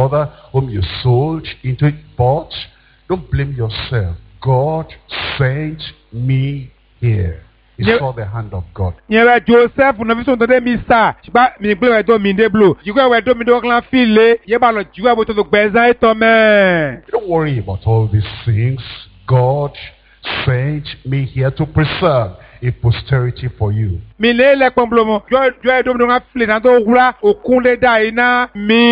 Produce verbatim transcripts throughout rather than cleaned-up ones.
brother whom you sold into it, but don't blame yourself. God sent me here. He Yeah. saw the hand of God. Nyere Joseph na viso ntode mi sa. Ba mi gbe we do mi de blo. Jigwe we do mi do klan file. Ye ba lo jigwe bo to do gbeza ito me. Don't worry about all these things. God sent me here to preserve a posterity for you. Mi le le pon mo. Jo jo do mi do klan file na to wura okun le da ina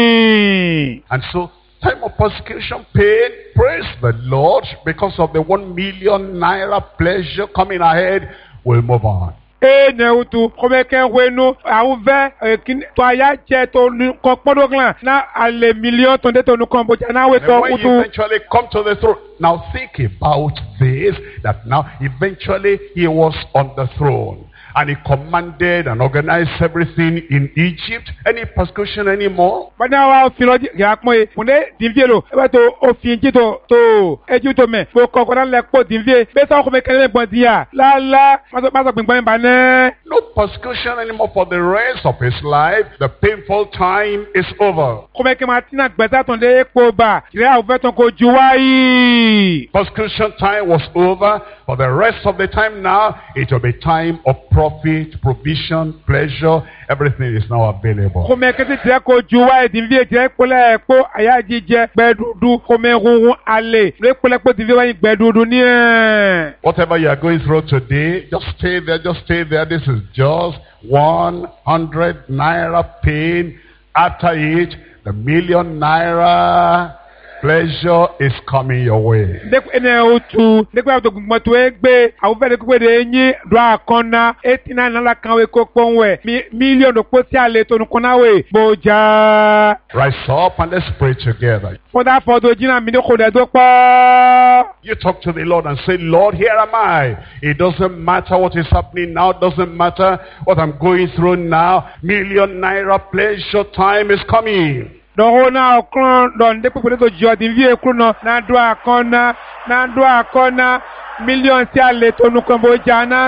mi. And so, time of persecution, pain, praise the Lord, because of the one million naira pleasure coming ahead, we'll move on. E ne utu kome ken wenu auve kin to aya je to ko podo klan na ale million to de to nu kon boja na we And to when you utu. eventually come to the throne, now think about this, that now eventually he was on the throne. And he commanded and organized everything in Egypt. Any persecution anymore? But now I feel like ya mo e mo de dinvielo e ba to ofin ji to to eju to me mo ko ko na le po dinvie be so ko me kele gbon dia la la ma so ma so gbon ba ne. No persecution anymore for the rest of his life. The painful time is over. Ko me ke Martina gbeta ton de po ba ire a fe ton ko ju wa yi. Persecution time was over. For the rest of the time now, it will be time of profit, provision, pleasure. Everything is now available. Ko me ke ti dire ko ju wa e dinvie dire po le po aya jije gbedudu ko me run ale le po le po dinvie wa gbedudu ni e. Whatever you are going through today, just stay there, just stay there. This is just one hundred naira pain. After it, the million naira pleasure is coming your way. Dek ene otu dek wa to gbon to egbe awu fe de ko de yin do akona eighty-nine na la kan we ko pon we million do po ti ale to nu kona we boja. Rise up and let's pray together. For that for do jina mi de ko de do pa. You talk to the Lord and say, Lord, here am I. It doesn't matter what is happening now. It doesn't matter what I'm going through now. Million naira pleasure time is coming. Don na okron don de po to jo din vie kru no na do akona na do akona million ti ale to nu kan boja na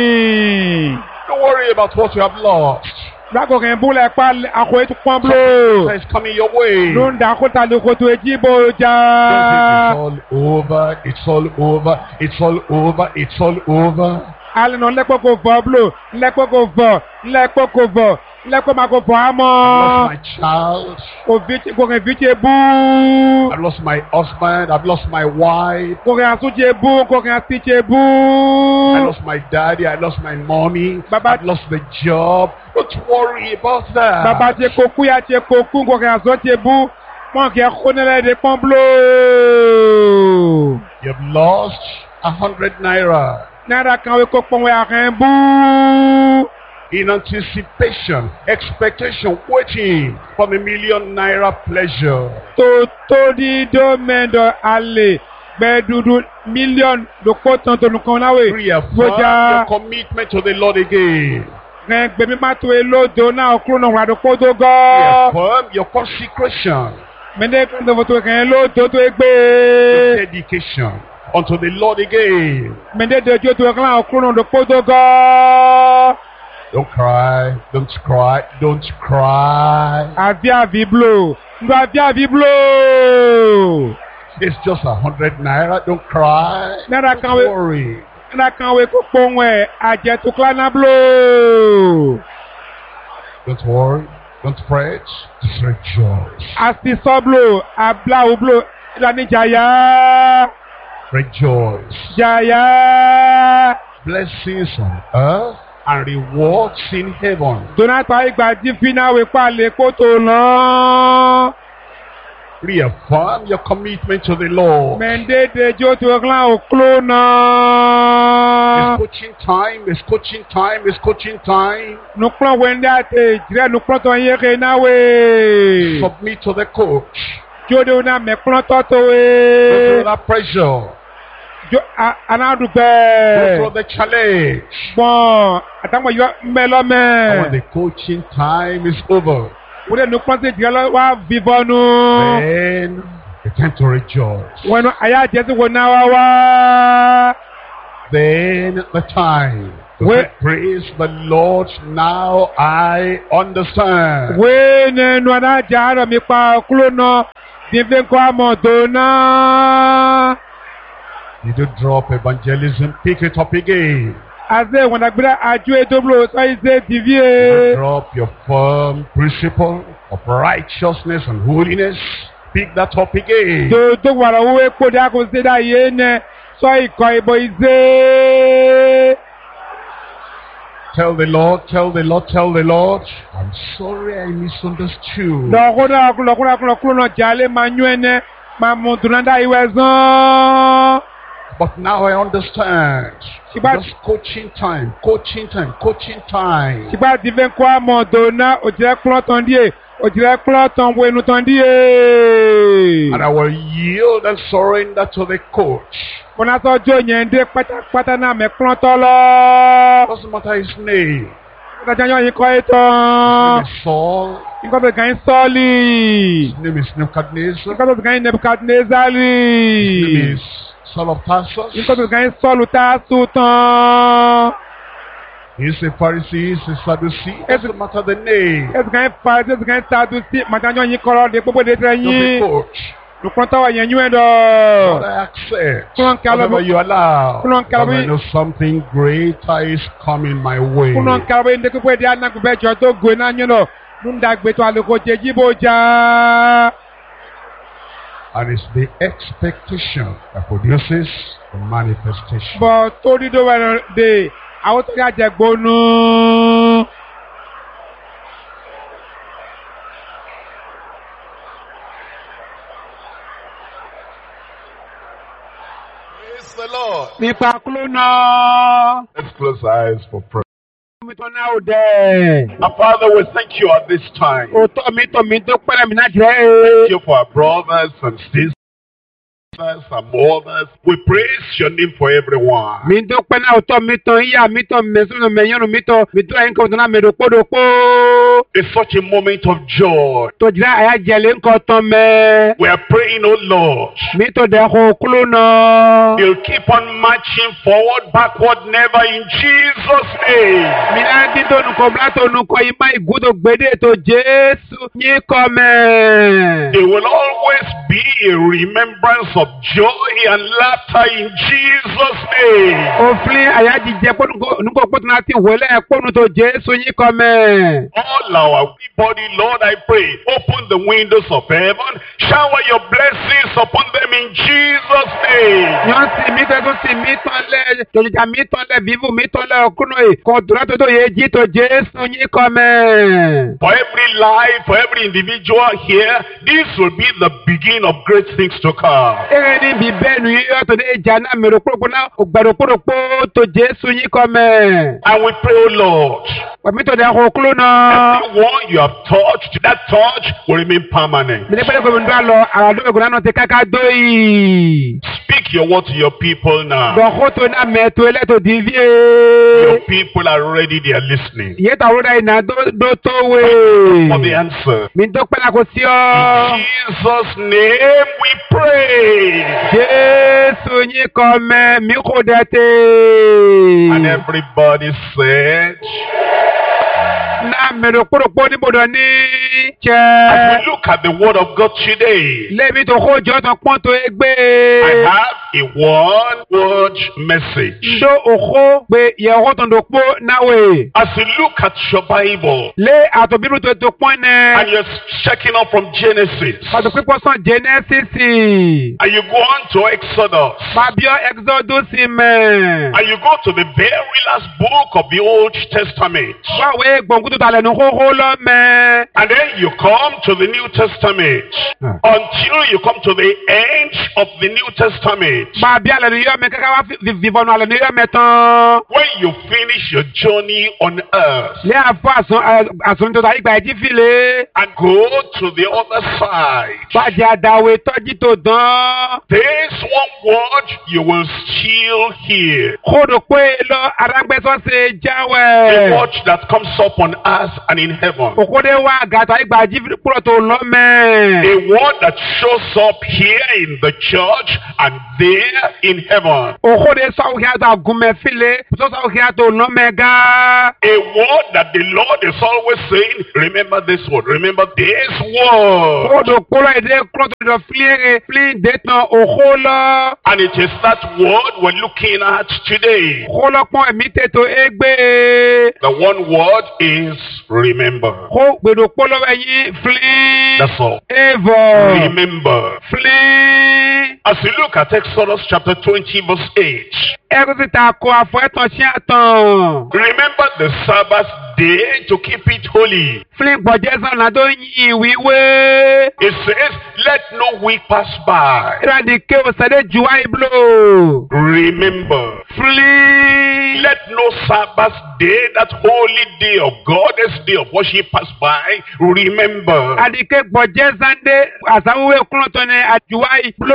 mi. Don't worry about what you have lost. Lako ken bule pa ako etu pon blo. It's coming your way. Don da ko ta le ko to eji boja. It's all over. It's all over. It's all over. It's all over. Ale no lepo ko vo blo, lepo ko vo, lepo ko vo, lepo ma ko vo amo. I've lost my child. Ko viti ko ken viti bu. I've lost my husband. I've lost my wife. Ko ken asu je bu, ko ken asi je bu. I lost my daddy. I lost my mommy. Baba- I've lost the job. Don't worry about that. Baba je ko ku ya je ko ku ko ken asu je bu. Mon ke khonele de pon blo. You've lost a hundred naira. Nada kan we ko pon we akan bu. In anticipation, expectation, waiting for the million naira pleasure. To to di do mendo ale gbedudu million do ko tan to nu kan na we. Reaffirm your commitment to the Lord again. Ren gbe mi ma to e lodo na okro no wa do ko do go. Reaffirm your consecration, Mende kan do to kan lodo to your egbe. dedication unto the Lord again. Mende de jo to kan okro no do ko do go. Don't cry, don't cry, don't cry. Avi avi blow. Ndo avi avi blow. It's just a hundred naira, don't cry. Nada Don't kan we worry. nada kan we ko pon we aje to klana blow. Don't worry, don't fret, just rejoice. Asi so blow, abla o blow. La ni jaya. Rejoice. Jaya. Blessings on earth and rewards in heaven. Donata igba di fina we pa le ko to lo. Reaffirm your commitment to the Lord. Mende de jo to klan o klo na. It's coaching time, it's coaching time, it's coaching time. Nu klan wende ate jire nu klan to yen ke na we. Submit to the coach. Jo de na me klan to to Go we. through that pressure. Jo anadu Go be. through the challenge. Bon, atamo yo me lo And when me. the coaching time is over, Wo de nu klan te jire lo wa vivonu. then it's time to rejoice. Bueno, aya je ti wo na wa wa. Then the time We- Praise the Lord, now I understand. wene nwana jaro mi pa kulo no diven ko amodo na Did you drop evangelism? Pick it up again. aze wana gbira aju edoblo so ize Did you divie drop your firm principle of righteousness and holiness? Pick that up again. do do wara we ko da ko se da ye ne so iko ibo ize Tell the Lord, tell the Lord, tell the Lord, I'm sorry I misunderstood. do ko da ko ko ko ko no jale manyene ma mo dunanda iwezon But now I understand. But- Just coaching time, coaching time, coaching time. Siba diven ko amodo na ojire klo ton die ojire klo ton wenu ton die And I will yield and surrender to the coach. Kona so jo yen de pata pata na me klo to lo Doesn't matter his name. ta jan yin ko His eto name is Saul. nko be kan soli His name is Nebuchadnezzar. nko be kan nebukadnezari His name is Saul of Tarsus. nko be kan solu ta sutan He's a Pharisee, he's a Sadducee. Doesn't matter the name. es kan fa es kan sadusi ma jan yin ko de popo de Just a treyin coach. lu kon ta wa yen yu What edo I accept. Come on, Caleb. Whatever you allow. Come on, Caleb. Because I know something greater is coming my way. kuno nkarabo inde ko di ana ko be jo to go na yin no nda gbe to ale ko jeji boja And it's the expectation that produces the manifestation. bo to di do wa de àwọn tó ga jẹ gbonu Praise the Lord. nípa kulo na Let's close our eyes for prayer. mi to na o de Our Father, we thank you at this time. o to mi to mi to pere mi na Thank jẹ you for our brothers and sisters and mothers. We praise your name for everyone. mi to pe na o to mi to iya mi to me so me yanu mi to mi to en ko to na me do podo po It's such a moment of joy. to jira aya jele nko to me We are praying, oh Lord. mi to de ko kulo na You'll keep on marching forward, backward, never in Jesus' name. mi na di to nu ko bla to nu ko ima igudo gbede to Jesu ni ko me There will always be a remembrance of joy and laughter in Jesus' name. òfin àyájíjẹ nígbà pọ́tù náà ti wọlé ẹ̀pọ́nù tó jésù yín kọ́ mẹ́. All our body, Lord, I pray, open the windows of heaven, shower your blessings upon them in Jesus' name. yọ̀n sì mí tó tún sì mí tán lẹ̀ jòjìjà mí tán lẹ̀ bíbù mí tán lẹ̀ ọkùnrin yìí kò dúró tó tó yẹ jí tó jésù yín kọ́ mẹ́. For every life, for every individual here, this will be the beginning of great things to come. èrè ní bíbẹ́ nu yíyọ́ tó dé ìjà náà mèrò kúròkúrò náà ògbàdòkúròkó tó jésù yín kọ́ mẹ́. And we pray, oh Lord, pẹ̀mí tó dẹ̀ kó kúló náà. everyone you have touched, that touch will remain permanent. mi ní pẹ́lẹ́ gómìnà dúró lọ àràdó ìgbòho náà ti káká dóyì. Speak your word to your people now. dọ̀kó tó náà mẹ́tò ẹlẹ́tò dìvíye. Your people are ready, they are listening. yé ta wúrọ̀ iná dó tó wé. For the answer. mi tó pẹ́ náà kò sí In ọ́. Jesus' name we pray. jésù yín kọ́ mẹ́ mi kò dẹ̀ tẹ́. And everybody said, náà mẹ́rọ kúròpó níbodò ní as jẹ́. we look at the word of God today, lébi tó kó jọ́ tán pọ́n tó I gbé. have a one word message. ndo òkó gbé yẹ̀wò tó ń dòpó náwó. As you look at your Bible lé àtò bíbélì tó tó pọ́n and nẹ. you're checking up from Genesis, pàtó pípọ́ sàn jẹ́nẹ́sìsì. and you go on to Exodus, Fabio Exodus mẹ́. and you go to the very last book of the Old Testament, Wáwé gbọ̀ngútù talẹ̀ ní hóhó lọ mẹ́. and then you come to the New Testament, Hmm. until you come to the end of the New Testament, Bàbí alẹ̀ ní yọ̀ mẹ́ kẹ́kẹ́ wá vìvọ̀nù alẹ̀ ní yọ̀ mẹ́ tán. when you finish your journey on earth Lé àfọ àsùn tó tàyí gbà ẹjí fìlẹ̀. and go to the other side, Bàjẹ́ àdàwé tọ́jú tó dán. there's one word you will still hear. Kódò pé lọ arágbẹ́sọ́ ṣe A jáwẹ̀. word that comes up on earth and in heaven. Òkúdé wá gàtà ìgbà ẹjí kúrò tó lọ mẹ́. A word that shows up here in the church and there in heaven. Ojode sauhiata gumefile, so sauhiato no mega. A word that the Lord is always saying, remember this word, remember this word. Odo kola ede kloto do fliere, fli detan ohola. And it is that word we're looking at today. Ohola pon emite to egbe. The one word is remember. Ho gbedo polo eyin fli. That's all. Ever. Remember. Fli. As you look at Exodus chapter twenty verse eight. Erosita ko afo etan si atan. Remember the Sabbath day to keep it holy. Fli gbojezan na do yin wiwe. It says, let no week pass by. Eradike osade juwa iblo. Remember. Fli. Let no Sabbath day, that holy day of God, this day of worship pass by. Remember. Adike gbojezan de asawuwe kulontone ajuwa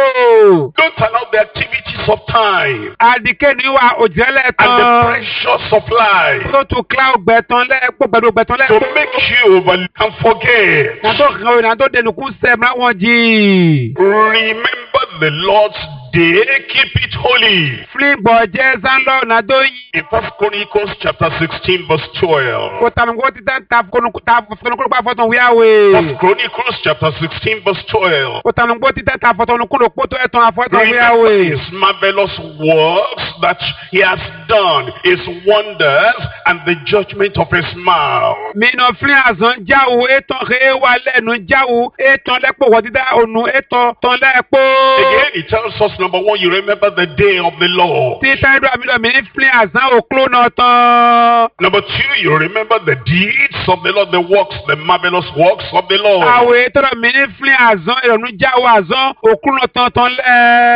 iblo. Don't allow the activities of time Adike niwa ojele and the tan. pressures of life So to cloud beton le po gbado beton le. to make you overlook and forget. Na to kan na to denu kun se ma won ji. Remember the Lord's day, keep it holy. Fli gbojezan lo na do yin. In First Chronicles chapter sixteen verse twelve. Ko tam go ti tan ta ko ta ko ko pa foton wiawe. First Chronicles chapter sixteen verse twelve. Ko tam go ti tan ta foton ko lo poto eton afoton Remember wiawe. his marvelous works that he has done, his wonders and the judgment of his mouth. Mi no fli azan jawu eton re wa lenu jawu eton lepo wo ti da onu eton ton lepo. Again, he tells us, number one, you remember the day of the Lord. Ti ta do mi do mi fli azan oklo no tan. Number two, you remember the deeds of the Lord, the works, the marvelous works of the Lord. Awe to do mi fli azan enu jawu azan oklo no tan ton le.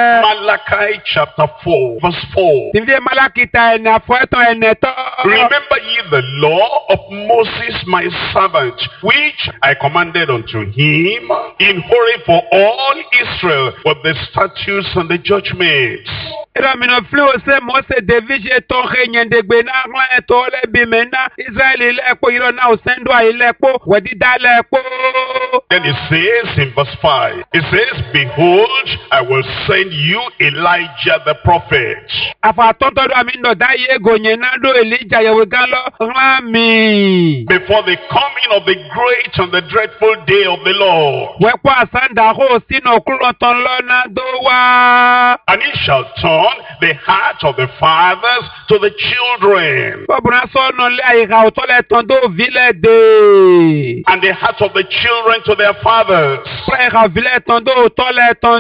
Malachi chapter four, verse four. Ti vi malakita en afo eton eneto. Remember ye the law of Moses my servant, which I commanded unto him in Horeb for all Israel, with the statutes and the judgments. Era mi no fli o se mo se devije ton re nyende gbe na ran eto le bi me na Israel le po iro na o sendo a ile po wedi da le po. Then it says in verse five, it says, behold, I will send you Elijah the prophet. Afa tonto do mi no da ye go yen na do Elijah ye we gan lo ran mi. Before the coming of the great and the dreadful day of the Lord. We po asanda ho sino kulo ton lo na do wa. And he shall turn the heart of the fathers to the children, Bobra so no le ai ga o to le ton do vile de. and the heart of the children to their fathers, Pre ga vile ton do to le ton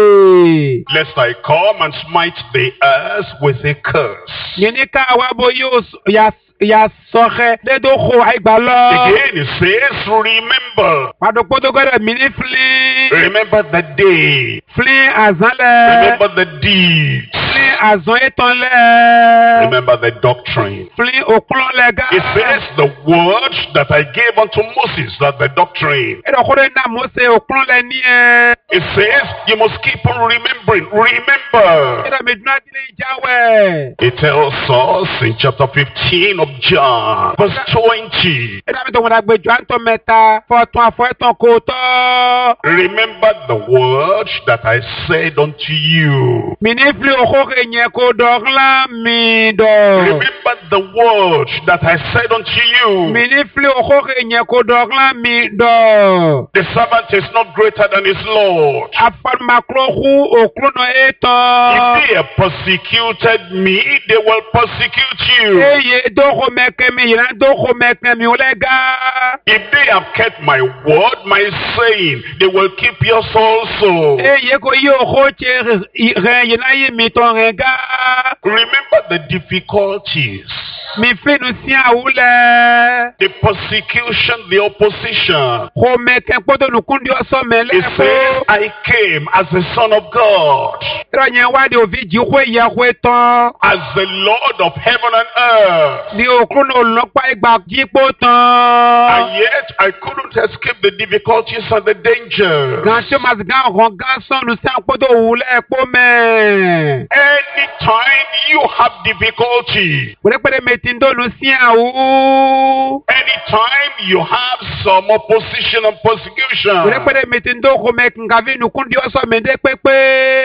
de. lest I come and smite the earth with a curse. Yeni ka wa bo yo ya ya soche de do ho ai gba lo. Again it says, remember, Pado poto gore mini fli. remember the day, Fli azan le. remember the deeds, Fli azan eton le. remember the doctrine. Fli okulon le ga. It says the words that I gave unto Moses, that the doctrine. E do kore na Mose okulon le ni e. It says you must keep on remembering, E remember. do mi duna dile jawe. It tells us in chapter fifteen of John, verse twenty. E do mi to wona gbe jo anto meta. Fo ton afo eton ko to. Remember the words that I said unto you. Mini fli okore nye ko do la mi do. Remember the words that I said unto you. Mini fli okore nye ko do la mi do. The servant is not greater than his Lord. Afan maklo hu oklo no eton. If they have persecuted me, they will persecute you. Eye do ko meke mi yana do ko meke mi olega. If they have kept my word, my saying, they will keep yours also. Eye ko yo ko che re yana yi mi ton rega. Remember the difficulties, Mi finu si awule. the persecution, the opposition. Ko meke poto nukundi oso mele It says, ko. I came as the Son of God, Ro nye wa de ovi ji ko ye ko ton. as the Lord of heaven and earth. Ni okun no lo pa igba ji po ton. And yet I couldn't escape the difficulties and the dangers. Gan se mas gan ron gan son nu san poto wule po me. Anytime you have difficulty, Wole pere me metindo no siau. Anytime you have some opposition and persecution, Repere metindo komek ngavi nukundi oso mende pepe.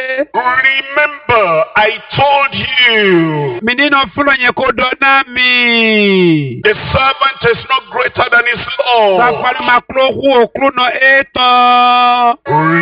remember I told you Menino fulo nye kodona mi. the servant is not greater than his Lord. Safari maklo hu oklo no eto.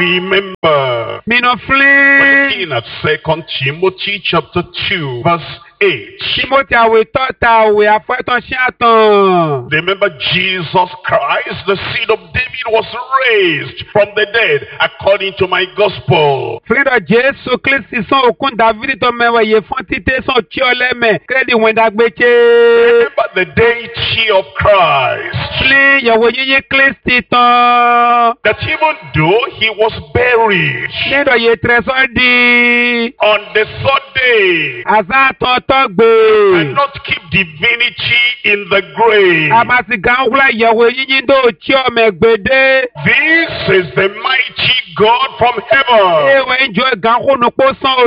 Remember, Mino we're fli. looking at Second Timothy chapter two, verse eight. Timothy awe tota we afeton shiaton. Remember, Jesus Christ, the seed of David, was raised from the dead according to my gospel. Frido Jesu Christi son okun David to mewe ye fontite son tiole me. Kredi wenda gbeche. Remember the deity of Christ. Fli yawe yeye Christi ton. That even though he was buried, Frido ye tresor di. on the third day, Asa ton and togbe. not keep divinity in the grave. Abasi gangula yawe yeye do tio me gbede. This is the mighty God from heaven. Ewe enjoy gangu no po son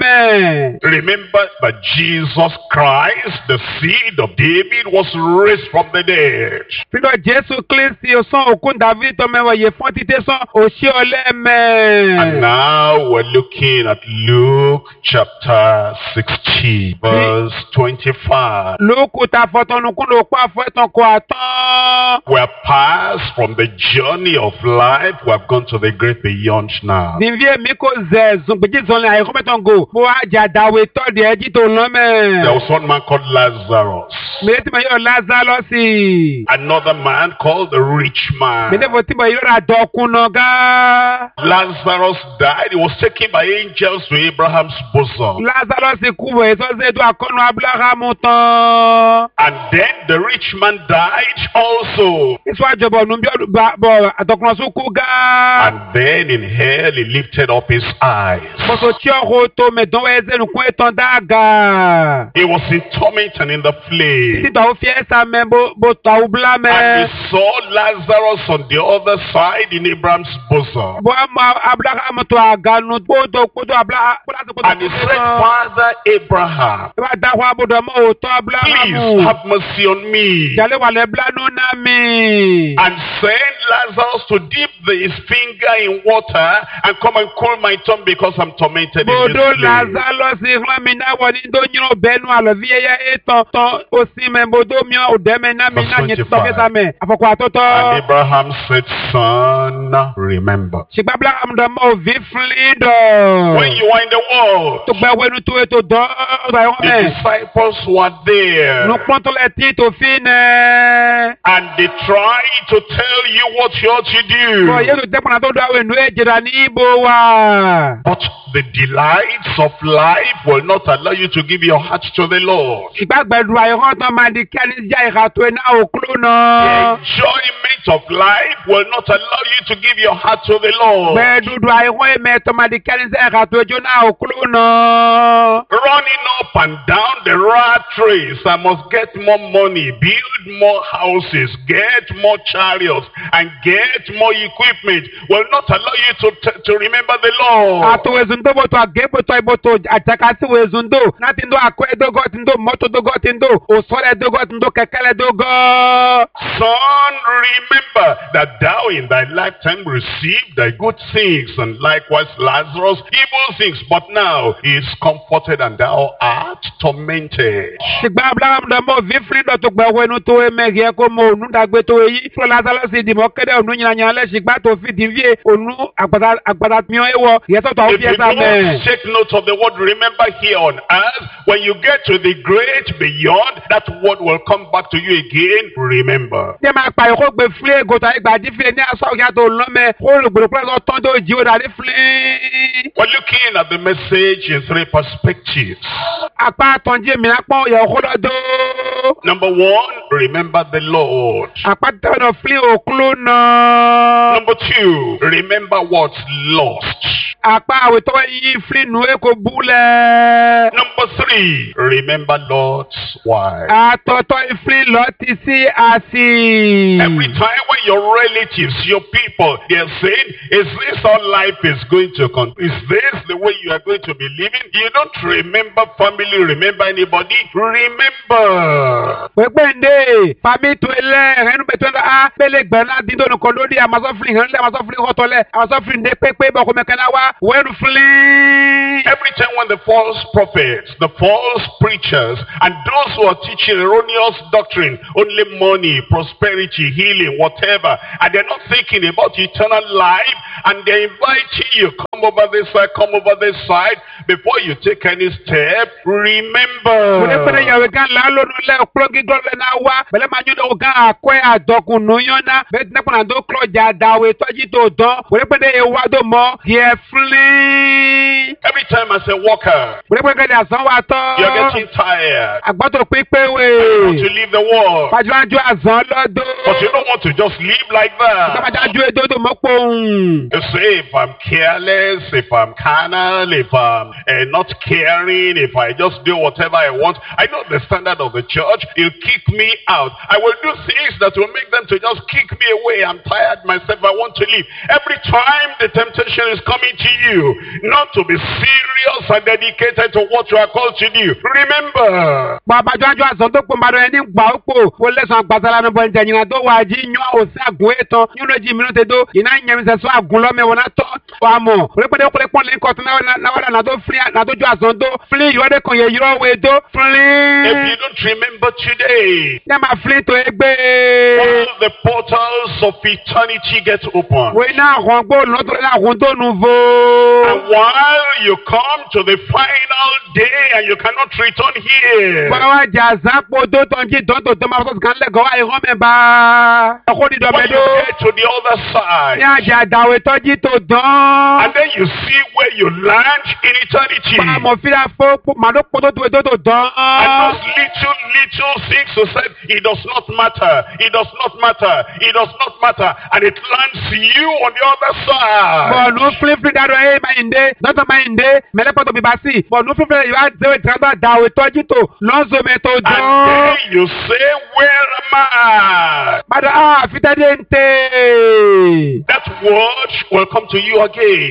olome. Remember that Jesus Christ, the seed of David, was raised from the dead. Frido Jesu Christi son okun David to mewe ye fontite son oshi And oleme. now we're looking at Luke chapter sixteen, verse twenty-five. Lokuta fotonu kundo kwa feton ko atan. We're past from the journey of life. We have gone to the great beyond now. Dinvie miko ze zumbeji zonle ayi kometon go. Bo aja dawe to de eji to There lome. was one man called Lazarus. Mete me yo Lazarus si. Another man called the rich man. Mete voti me yo ra dokun no ga. Lazarus died. He was taken by angels to Abraham's bosom. Lazarus kubo eso ze do akono Abraham ton. And then the rich man died also. Iswa jobo numbi ba bo adokun so ku ga. And then in hell he lifted up his eyes. Boso tio ho to me don eze nu ku eton daga. He was in torment and in the flame. Ti to fiesta me bo bo ta ubla me. And he saw Lazarus on the other side in Abraham's bosom. Bo ama Abraham to aganu bo to ko to Abraham. And he said, Father Abraham, Ba da wa bo do mo to Abraham. please have mercy on me. Jale wa le blanu na mi. And send Lazarus to dip the, his finger in water and come and cool my tongue because I'm tormented in Bodo this place. Lazarus ran mi na woni do nyiro benu alo vie ya eton ton osi me bodo mi o de me na mi na nyi to fesa me. Afoko atoto. And Abraham said, Son, remember, Shigba Abraham do mo vi flido. when you are in the world, To gba wenu to eto do da yo the me. disciples were there No pronto le ti to fine. and they tried to tell you what you ought to Bo do. ye to te pona to do wenu ejira ni ibo wa. But the delights of life will not allow you to give your heart to the Lord. Ìgbàgbẹ́dù àìhàn tán máa di kí ẹni jẹ́ ìhà tó iná òkúrò The náà. enjoyment of life will not allow you to give your heart to the Lord. Gbẹ̀dùdù àìhàn ẹ̀mẹ́ tó máa di kí ẹni jẹ́ ìhà tó ijó náà òkúrò náà. Running up and down the rat race, I must get more money, build more houses, get more chariots, and get more equipment will not allow you to, t- to remember the Lord. Àtòwèzùndó bòtò àgébòtò ìbòtò àtẹ̀kásíwèzùndó láti ndó àkọ́ ẹ̀dógọ́ ti ndó mọ́tò dógọ́ ti ndó òsọ́rọ̀ ẹ̀dógọ́ ti ndó kẹ̀kẹ́lẹ̀ dógọ́. Son, remember that thou in thy lifetime received thy good things, and likewise Lazarus evil things, but now he is comforted and thou art tormented. Ṣùgbọ́n Abraham dọ̀ mọ́ òfin fúrídọ̀ tó gbẹ̀ wẹnu tó emẹ́rì ẹ̀ kó mọ ònú dàgbé tó èyí. Fúlọ̀ Lazarus ìdìmọ̀ kéde ònú yìnyín alẹ́ ṣùgbọ́n tó fi dìvíye ònú àgbàdà mìíràn ẹ̀wọ̀ ìyẹ́tọ̀tọ̀ àwọn If you fiẹ́sà mẹ́. don't take note of the word, remember here on earth, when you get to the great beyond, that word will come back to you again. Remember. Ní ma pa ìkó gbé filé gòtò ìgbàdí filé ní aṣọ ìyá tó lọ́mẹ kó lùgbòrò pẹ́lú ọtán tó jí ó dàdí filé. We're looking at the message in three perspectives. Apá àtọ̀njí mi lápá ọ̀yà òkú lọ́dọ̀. Number one, remember the Lord. Apá tẹ̀wọ̀n filé òkúlù náà. Number two, remember what's lost. Apá àwẹ̀ tó yí filé nù é kò búlẹ̀. Number Number three, remember Lot's wife. Àtọ̀tọ̀ ìfín lọ ti sí àsì. Every time when your relatives, your people, they are saying, is this how life is going to continue? Is this the way you are going to be living? You don't remember family, remember anybody? Remember. Pẹ̀pẹ̀ ndé, fami tó ilẹ̀ ẹ̀rẹ́nu bẹ̀tọ́ ndé a bẹ̀lẹ̀ gbẹ̀rẹ̀ dídò ní kò lórí àmàsọ́fìlì hàn lẹ́ àmàsọ́fìlì họ́tọ́lẹ̀ àmàsọ́fìlì ndé pépé bọ̀kọ̀ mẹ́kànlá wa wẹ́nu fìlì. Every time when the false prophets, the false preachers, and those who are teaching erroneous doctrine, only money, prosperity, healing, whatever, and they're not thinking about eternal life, and they're inviting you, come over this side, come over this side, before you take any step, remember. Every time as a worker, you're getting tired. You want to leave the world, but you don't want to just live like that. You say, if I'm careless, if I'm carnal, if I'm uh, not caring, if I just do whatever I want, I know the standard of the church, you'll kick me out. I will do things that will make them to just kick me away. I'm tired myself, I want to leave. Every time the temptation is coming to you, not to be serious and dedicated to what you are called to do. Remember. If you don't remember today, all the portals of eternity get open. And while you come to the final day and you cannot return here, when you get to the other side, and then you see where you land in eternity, and those little, little things you said, it does not matter, it does not matter, it does not matter, and it lands you on the other side. And then you say, where am I? That word will come to you again.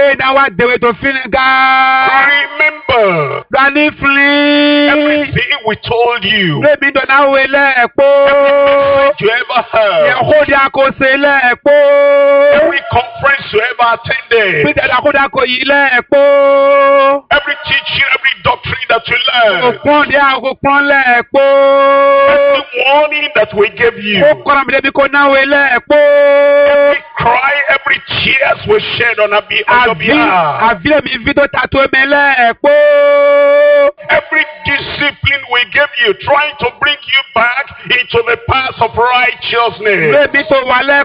Remember, everything we told you, every message you ever heard, every conference you ever attended, every teaching, every doctrine that you learned, every warning that we gave you, every cry, every tears we shed on our behalf, every discipline we gave you, trying to bring you back into the path of righteousness. And you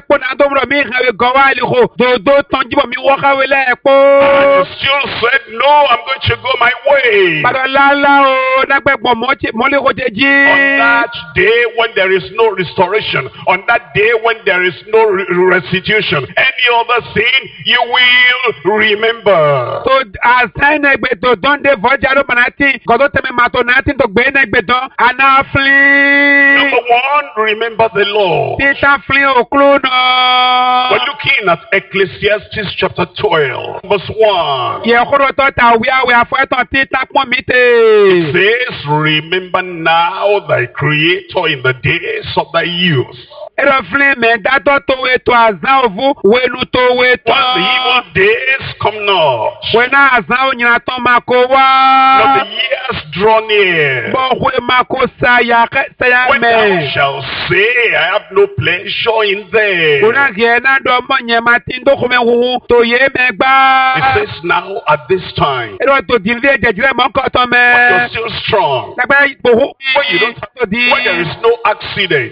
still said, no, I'm going to go my way. On that day when there is no restoration, on that day when there is no re restitution, any other thing you will remember. Number one, remember the Lord. We're looking at Ecclesiastes chapter twelve, verse one. It says, remember now thy Creator in the days of thy youth. When the evil days come not, when the years draw near, when thou shalt say, I have no pleasure in them. It says now at this time, but you're still strong. When you don't have, when there is no accident,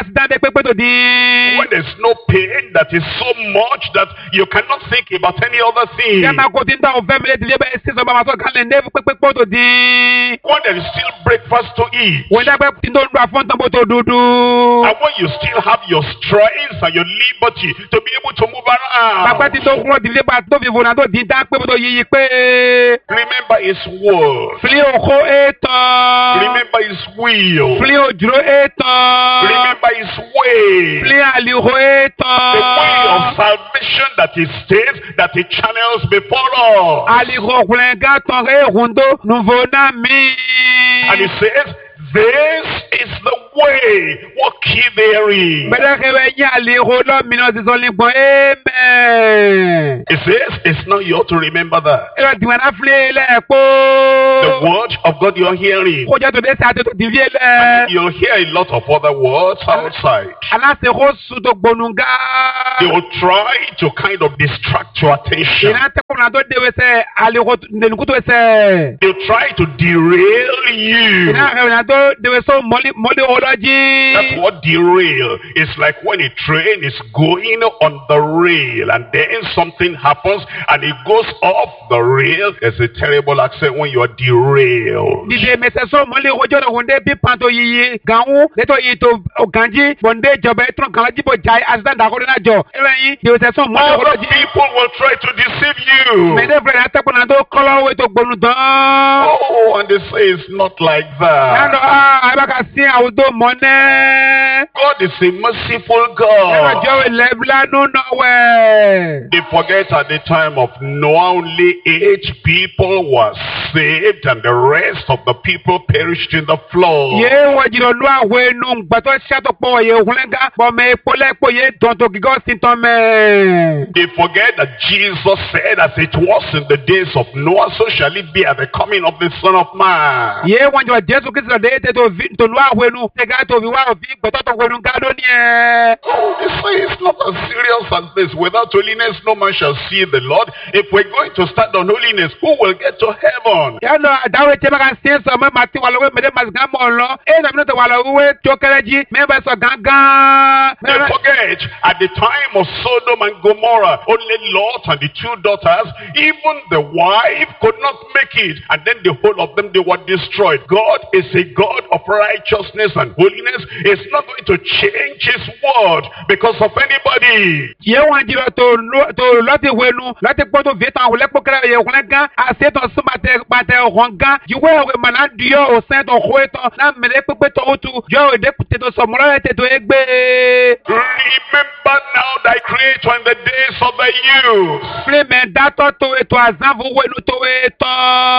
when there's no pain that is so much that you cannot think about any other thing. Yẹ́n máa kó tí ń dá òfẹ́ mi létí lé bẹ́ẹ̀ sísọ bá máa sọ kálẹ̀ ní pépé pọ́tò dín. When there is still breakfast to eat. Wọ́n dá pé tí ń tó ń dúró àfọ́ntán bó tó dúdú. And when you still have your strength and your liberty to be able to move around. Bàbá tí tó kúrò dílé bá tó fi fònà tó dín dá pé bó tó yíyí pé. Remember his word. Fili òkó ètò. Remember his will. Fili òjúrò ètò. Remember his way. Fili àlìhó ètò. The way of salvation that he states, that he channels before us. Àlìhó ọkùnrin gá tán èhùndó nùfò náà mí. And he says, this is the way. Walk ye therein. Bẹ́ẹ̀ni yín àlìhó lọ́mìnà ti sọ nígbọ̀n amen. It says, it's not you to remember that. Ẹ̀rọ ìdìbò náà filẹ̀ lẹ́ẹ̀kọ́. The word of God you're hearing. Kó jẹ́ tó dé sáà tó tó dìbí lẹ̀. You'll hear a lot of other words outside. Aláṣẹ kó sùn tó gbónúgá. They will try to kind of distract your attention. Ìná tẹ́kùn náà tó déwé sẹ́ àlìhó nínú tó sẹ́. They'll try to derail you. Ìná àgbẹ̀ náà tó déwé sọ mọ́lẹ́ ọlọ́jì. That's what derail is like when a train is going on the rail and then something happens and it goes off the rail. It's a terrible accident when you are derailed. Dìde mẹsẹ̀ sọ mọ́lẹ́ ọjọ́ náà wọ́n dé bí pàǹtó yìí gàwọn létò yìí tó gànjí bọ̀ǹdé ìjọba ẹ̀tọ́ gànjí bò jáì accident àkọ́dé náà jọ. Ẹ̀rọ yìí dìde mẹsẹ̀ sọ mọ́lẹ́ Other ọlọ́jì. people will try to deceive you. Mẹ̀dẹ́ fúlẹ̀ náà tẹ́kùn náà tó kọ́lọ́wé tó gbónú tán. Oh, and they say it's not like Yàrá that. àbáka sí àwùjọ mọ́nẹ́. God is a merciful Ẹ̀rọ God. jọ ilẹ̀ bílánú náà wẹ̀. They forget at the time of Noah only eight people were saved and the rest of the people perished in the flood. Yé wọ́n jìnnà lu àwọn inú gbàtọ́ ṣàtọ̀pọ̀ yẹ òhunlẹ́gà bọ̀mẹ̀ ìpolẹ́pọ̀ yẹ dọ̀tọ̀ gígọ́ sí tán mẹ́. They forget that Jesus said, as it was in the days of Noah, so shall it be at the coming of the Son of Man. Yé wọ́n jọ Jésù Kristu dé tè tó fi tó lu àwọn inú tẹ̀gá tó fi wá òfin gbàtọ́ tó wẹ̀nu gádó ní ẹ̀. Oh, they say it's not as serious as this. Without holiness, no man shall see the Lord. If we're going to stand on holiness, who will get to heaven? Yálò àdáwọ̀ ẹ̀jẹ̀ bá ka sí sọ mẹ́ màá ti wà lọ́wọ́ mẹ́lẹ́ màá gán mọ̀ lọ. Ẹ̀ nàbí náà ti wà lọ́wọ́ tó kẹ́rẹ́ jí mẹ́bàá sọ gángan. They forget, at the time of Sodom and Gomorrah, only Lot and the two daughters, even the wife could not make it. And then the whole of them, they were destroyed. God is a God of righteousness and holiness. He's not going to change his word because of anybody. Yé wọ́n jìnnà tó tó lọ́tì wẹ̀nu lọ́tì pọ̀ tó fi tán àwọn lẹ́kpọ̀ kẹ́rẹ́ yẹ òkúnlẹ̀ gán àṣetọ̀ sí pàtẹ pàtẹ ọ̀hún gán. Ìwé ìwé màná dùyọ̀ òsèǹ tó xó ètò náà mẹ́lẹ́ pépé tó o tu yọ òde tètò sọ̀mọ́lá yẹ tètò é gbé. Remember now thy creator in the days of the youth. Filé mẹ́ dátọ́ tó ètò àzánfò wẹ̀nu tó ètò.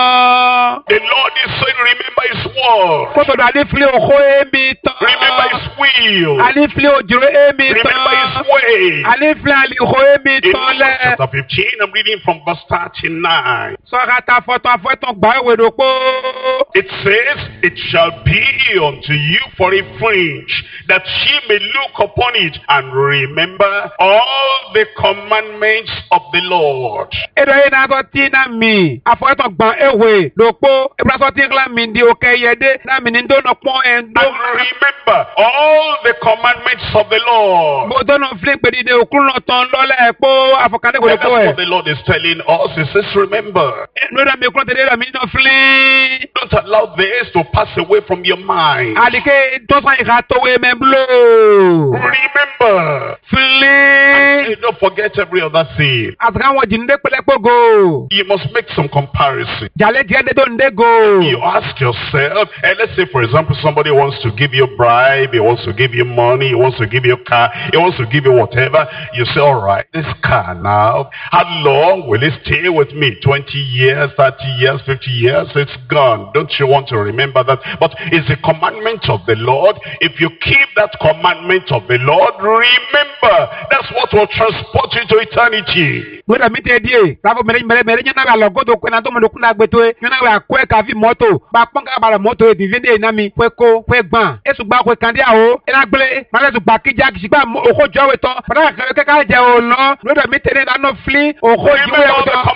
The Lord is saying, remember his word. Kótó dọ̀ àlí filé òkó èmi tán. Remember his will. Àlí filé òjòrò èmi tán. Remember his way. Àlí filé àlí òkó èmi In tán Mark lẹ̀. chapter fifteen, I'm reading from verse thirty-nine. Sọ́ka ta fọ́tọ̀ afọ́tọ̀ gbà ìwé dòpó. It says, it shall be unto you for a fringe, that ye may look upon it and remember all the commandments of the Lord. Edo yìí náà sọ tí náà mi àfọwọ́tọ̀ gbọ̀n ewé dòpó. Ebúra sọ tí ńlá mi di òkè yẹdé náà mi ní dóná pọ́n ẹ̀ ń dó. And remember all the commandments of the Lord. Mo dóná fílẹ̀ pèdídé òkúrú náà tán lọ́lẹ̀ pọ́ àfọ̀kàndé kò And dòpó that's ẹ̀. what the Lord is telling us. He says, remember, Lórí mi kúrò tẹ̀lé rẹ̀ mi náà fílẹ̀. don't allow this to pass away from your mind. Àdìgẹ́ tọ́sán ìhà tówé mẹ́ búlò. Remember, Fílẹ̀. and don't forget every other thing. Àtàkàwọn jìnnìdé pẹ̀lẹ́pọ̀ go. You must make some comparison. Jàlẹ̀ jẹ́ dédó ǹdé go. You ask yourself, and let's say, for example, somebody wants to give you a bribe, he wants to give you money, he wants to give you a car, he wants to give you whatever. You say, all right, this car now, how long will it stay with me? twenty years, thirty years, fifty years? It's gone. Don't you want to remember that? But it's a commandment of the Lord. If you keep that commandment of the Lord, remember, that's what will transport you to eternity. Lórí mi tẹ̀ díẹ̀, láfọ̀ mẹ́rẹ́ mẹ́rẹ́ mẹ́rẹ́ yẹn náà bá lọ gọ́dọ̀ kó iná tó mọ̀ kúndà gbẹ̀tọ́ ẹ̀ yẹn náà bá kó ẹ̀ káfí mọ́tò bá pọ́n ká bàrà mọ́tò ẹ̀ tìfẹ́ dé iná mi pé kó pé gbọ̀n èsù gba kó kàndé àwọ̀ ẹ̀ náà gbélé màlẹ́ tó gba kíjà kìsì gbà òkò jọ wẹ̀ tán bàtà kẹ́kẹ́ ká jẹ́ ò lọ lórí mi tẹ̀ ní ìdáná fili òkò Remember jíwé all ẹ̀ the tán. commandments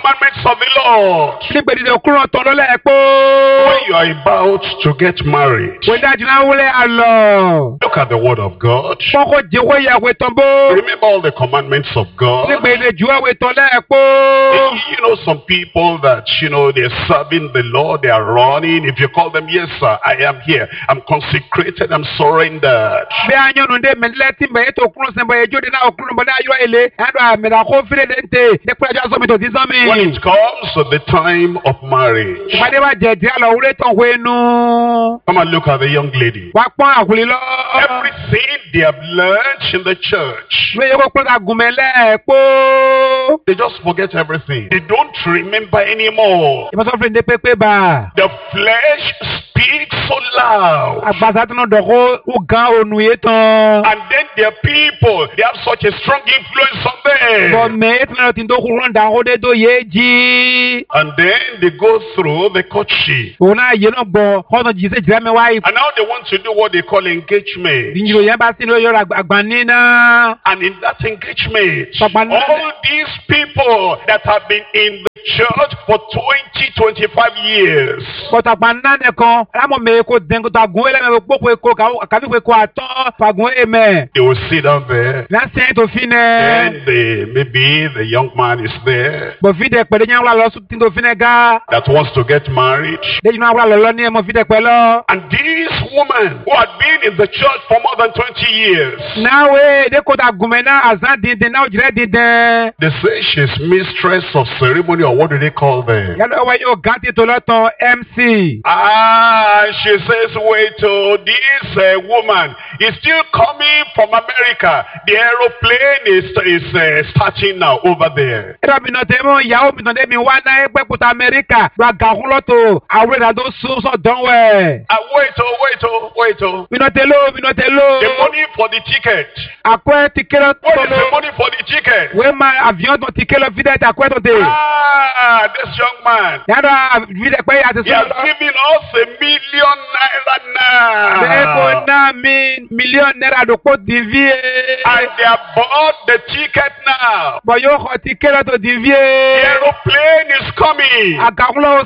of the Lord. Nígbè dídè kúrò tán lọ́lẹ̀ pé. When you are about to get married, Wọ́n dájú náà wúlẹ̀ àlọ́. look at the word of God. Fọ́kọ̀ jẹ́wọ́ ìyàwó tán bó. Remember all the commandments of God. Nígbè dídè ju àwẹ̀ tán lẹ́ pé. You know some people that, you know, they're serving the Lord, they are running. If you call them, yes, sir, I am here. I'm consecrated, I'm surrendered. Bí a yàn nùdé mẹ́lẹ́ tí mbẹ́ ètò kúrò sẹ́mbọ̀ ẹjọ́ dín náà kúrò mbọ́ náà yọ èlé. Ẹ̀dọ̀ àmìlà kó fílẹ̀ dẹ́ntẹ́. Dẹ́kun ẹjọ́ sọ́mi tó ti sọ́mi. When it comes to the time of marriage, Ìpàdé wa jẹ̀ díẹ̀ lọ wúlé tán wéénu. come and look at the young lady. Wà pọ́n àkùlé lọ. Everything they have learned in the church, Wé yóò kó àgùnmẹ́lẹ́ pé. they just forget everything. They don't remember anymore. Ìfọ̀sọ́fìn dé pépé bá. The flesh speaks so loud. Àgbàsá tó náà dọ̀kọ́ ó gan ònù yé tán. And then their people, they have such a strong influence on Bọ̀ them. mẹ́ tí náà ti tó kúrò ń dàgbọ́ dé tó yé jí. And then they go through the courtship. Òun náà yé náà gbọ́ kọ́nà jì sí jìrẹ́ mi wáyé. And now they want to do what they call engagement. Ìjìnlẹ̀ yẹn bá sí ní oyè àgbà níná. And in that engagement, Papa, no. all these people that have been in the church for twenty, twenty-five years, Kọ̀tàgbà náà nìkan, lámọ̀ mẹ́ kó dẹ́n kó tàgùn ẹlẹ́mẹ̀ kó kó kó kàbí kó kó àtọ́ fàgùn ẹ̀mẹ̀. they will sit down there. Lásìkò tó fi nẹ. And they, maybe the young man is there Bọ̀ fi dẹ̀ pẹ̀lú yẹn wúlò lọ sí tó fi nẹ gá. that wants to get married. Lẹ́yìn náà wúlò lọ́lọ́ ní ẹ̀mọ́ fi dẹ̀ pẹ̀ lọ. And this woman who had been in the church for more than twenty years, Náà wé èdè kó tàgùn mẹ́ náà àzán dídẹ̀ náà òjìrẹ́ dídẹ̀. they say she's mistress of ceremony, or what do they call them? Yálà ọwọ́ yóò gán ti tó lọ́tàn M C. Ah, she says, wait, oh, this uh, woman is still coming from America. The aeroplane is, is uh, starting now over there. Ẹ̀rọ mi nà tẹ́ mọ́ ìyàwó mi nà tẹ́ mi wá náà ẹgbẹ́ kúta Amẹ́ríkà. Lọ àgàkún lọ́tò àwọn ìrìnà tó sún sọ̀dán wẹ̀. Ah, wait, oh, wait, oh, wait, oh. Mi nà tẹ́ ló mi nà tẹ́ ló. The money for the ticket. Àkọ́ ẹ̀ ti kéré tó What is the lọ. money for the ticket? Wé ma avion tó ti kéré fídẹ̀ tí àkọ́ ẹ̀ tó tẹ̀. Ah, this young man. Yàrá fídẹ̀ pé àti He has sọ́dọ̀. given us a million naira Bẹ́ẹ̀ kò now. ná mi mílíọ̀nù náírà dòkó dìví. And they have bought the ticket now. Bọ̀ yóò kọ́ ti kéré tó dìví. The aeroplane is coming. Àgàkún lọ́wọ́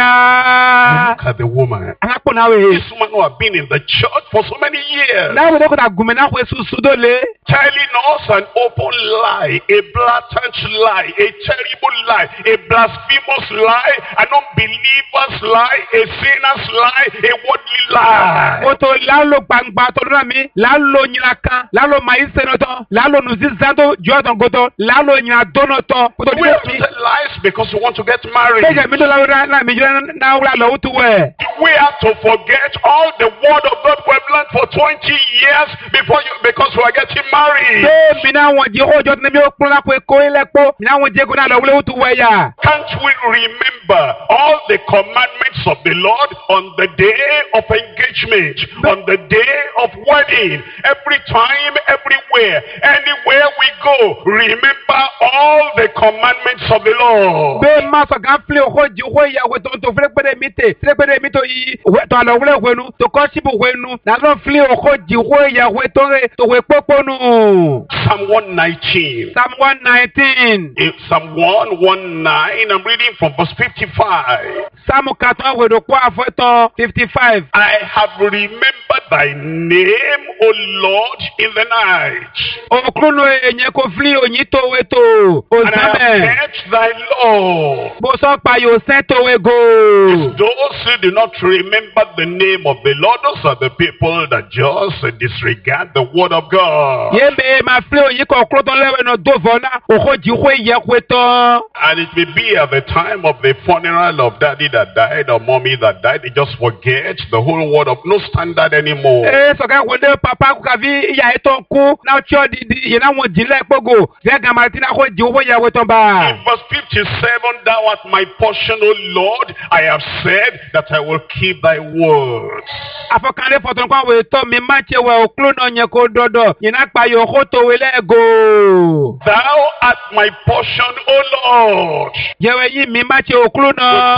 sọ́jà. Look at the woman. Alápò náà wẹ̀. This woman who have been in the church for so many years, Náà wẹ̀ dẹ́kun àgùnmẹ̀ náà kò èso sódòlé. telling us an open lie, a blatant lie, a terrible lie, a blasphemous lie, an unbeliever's lie, a sinner's lie, a worldly lie. Oto lalo gbangba tó lóra mi, lalo nyina kan, lalo mayi sẹ́nà tán, lalo nuzi zanto jọ́ tán gòtò, lalo nyina dọ́nà tán. Kótó We dídé have to mi. tell lies because we want to get married. Kéjà mi tó lalo náà mi jẹ́ náà wúlò àlọ́ òtún wẹ̀. We have to forget all the word of God we've learned for twenty years before you, because we are getting married. Ṣé mi náà wọ̀n jẹ́ ọjọ́ tí mi ó kún lápò èkó ilẹ̀ pọ̀, mi náà wọ̀n jẹ́ kó náà lọ wúlò òtún wẹ̀ yà. Can't we remember all the commandments of the Lord on the day of engagement, on the day of wedding, every time, everywhere, anywhere we go, remember all the commandments of the Lord. Bẹ́ẹ̀ máa sọ ká filẹ̀ òkò jí òkò ìyàwó tó tó filẹ̀ pẹ́rẹ́ mi tè, filẹ̀ pẹ́rẹ́ mi tó yí, tó àlọ́ wúlò wẹ̀nu, tó kọ́ síbò wẹ̀nu, nàlọ́ filẹ̀ òkò jí òkò ìyàwó tó rẹ̀ tó wẹ̀ pọ́pọ́nu. Psalm one nineteen. Psalm one nineteen. In Psalm one nineteen, I'm reading from verse fifty-five. Psalm kàtọ́ wẹ̀rọ kó àfọ́tọ́ fifty-five. I have remembered thy name, O Lord, in the night. Òkúrúnú èyàn kò fi òyìn tó wé tó. And I have Òsàmẹ̀. kept thy law. Bó sọ pa yóò sẹ́ tó wé go. Those who do not remember the name of the Lord, those are the people that just disregard the word of God. Yé bẹ́ẹ̀ máa fi òyìn kọ̀ kúrò tó lẹ́wẹ̀ náà dófò náà. Òkò jí kó yẹ kó tán. And it may be at the time of the funeral of daddy that died or mommy that died, they just forget the whole word of no standard anymore. Ee sọ̀kẹ́ wọlé papa kò kàfi ìyá ẹ̀ tó ń kú náà tí ó di di yẹn náà wọ́n jí lẹ́ẹ̀kpọ́gò. Ṣé gàmàtí náà kò jí owó yẹ̀wò tán bá. In verse fifty-seven, thou art my portion, O Lord. I have said that I will keep thy words. Afọkànlé fọ̀tún kọ́ àwọn ètò mi máa ń ṣe wẹ̀ òkúrò náà yẹn kó dọ́dọ̀. Yẹn náà pa yòó kó tó wé lẹ́ẹ̀gò. Thou art my portion, O Lord. Yẹ̀wẹ̀ yìí mi máa ṣe òkúrò So náà. praise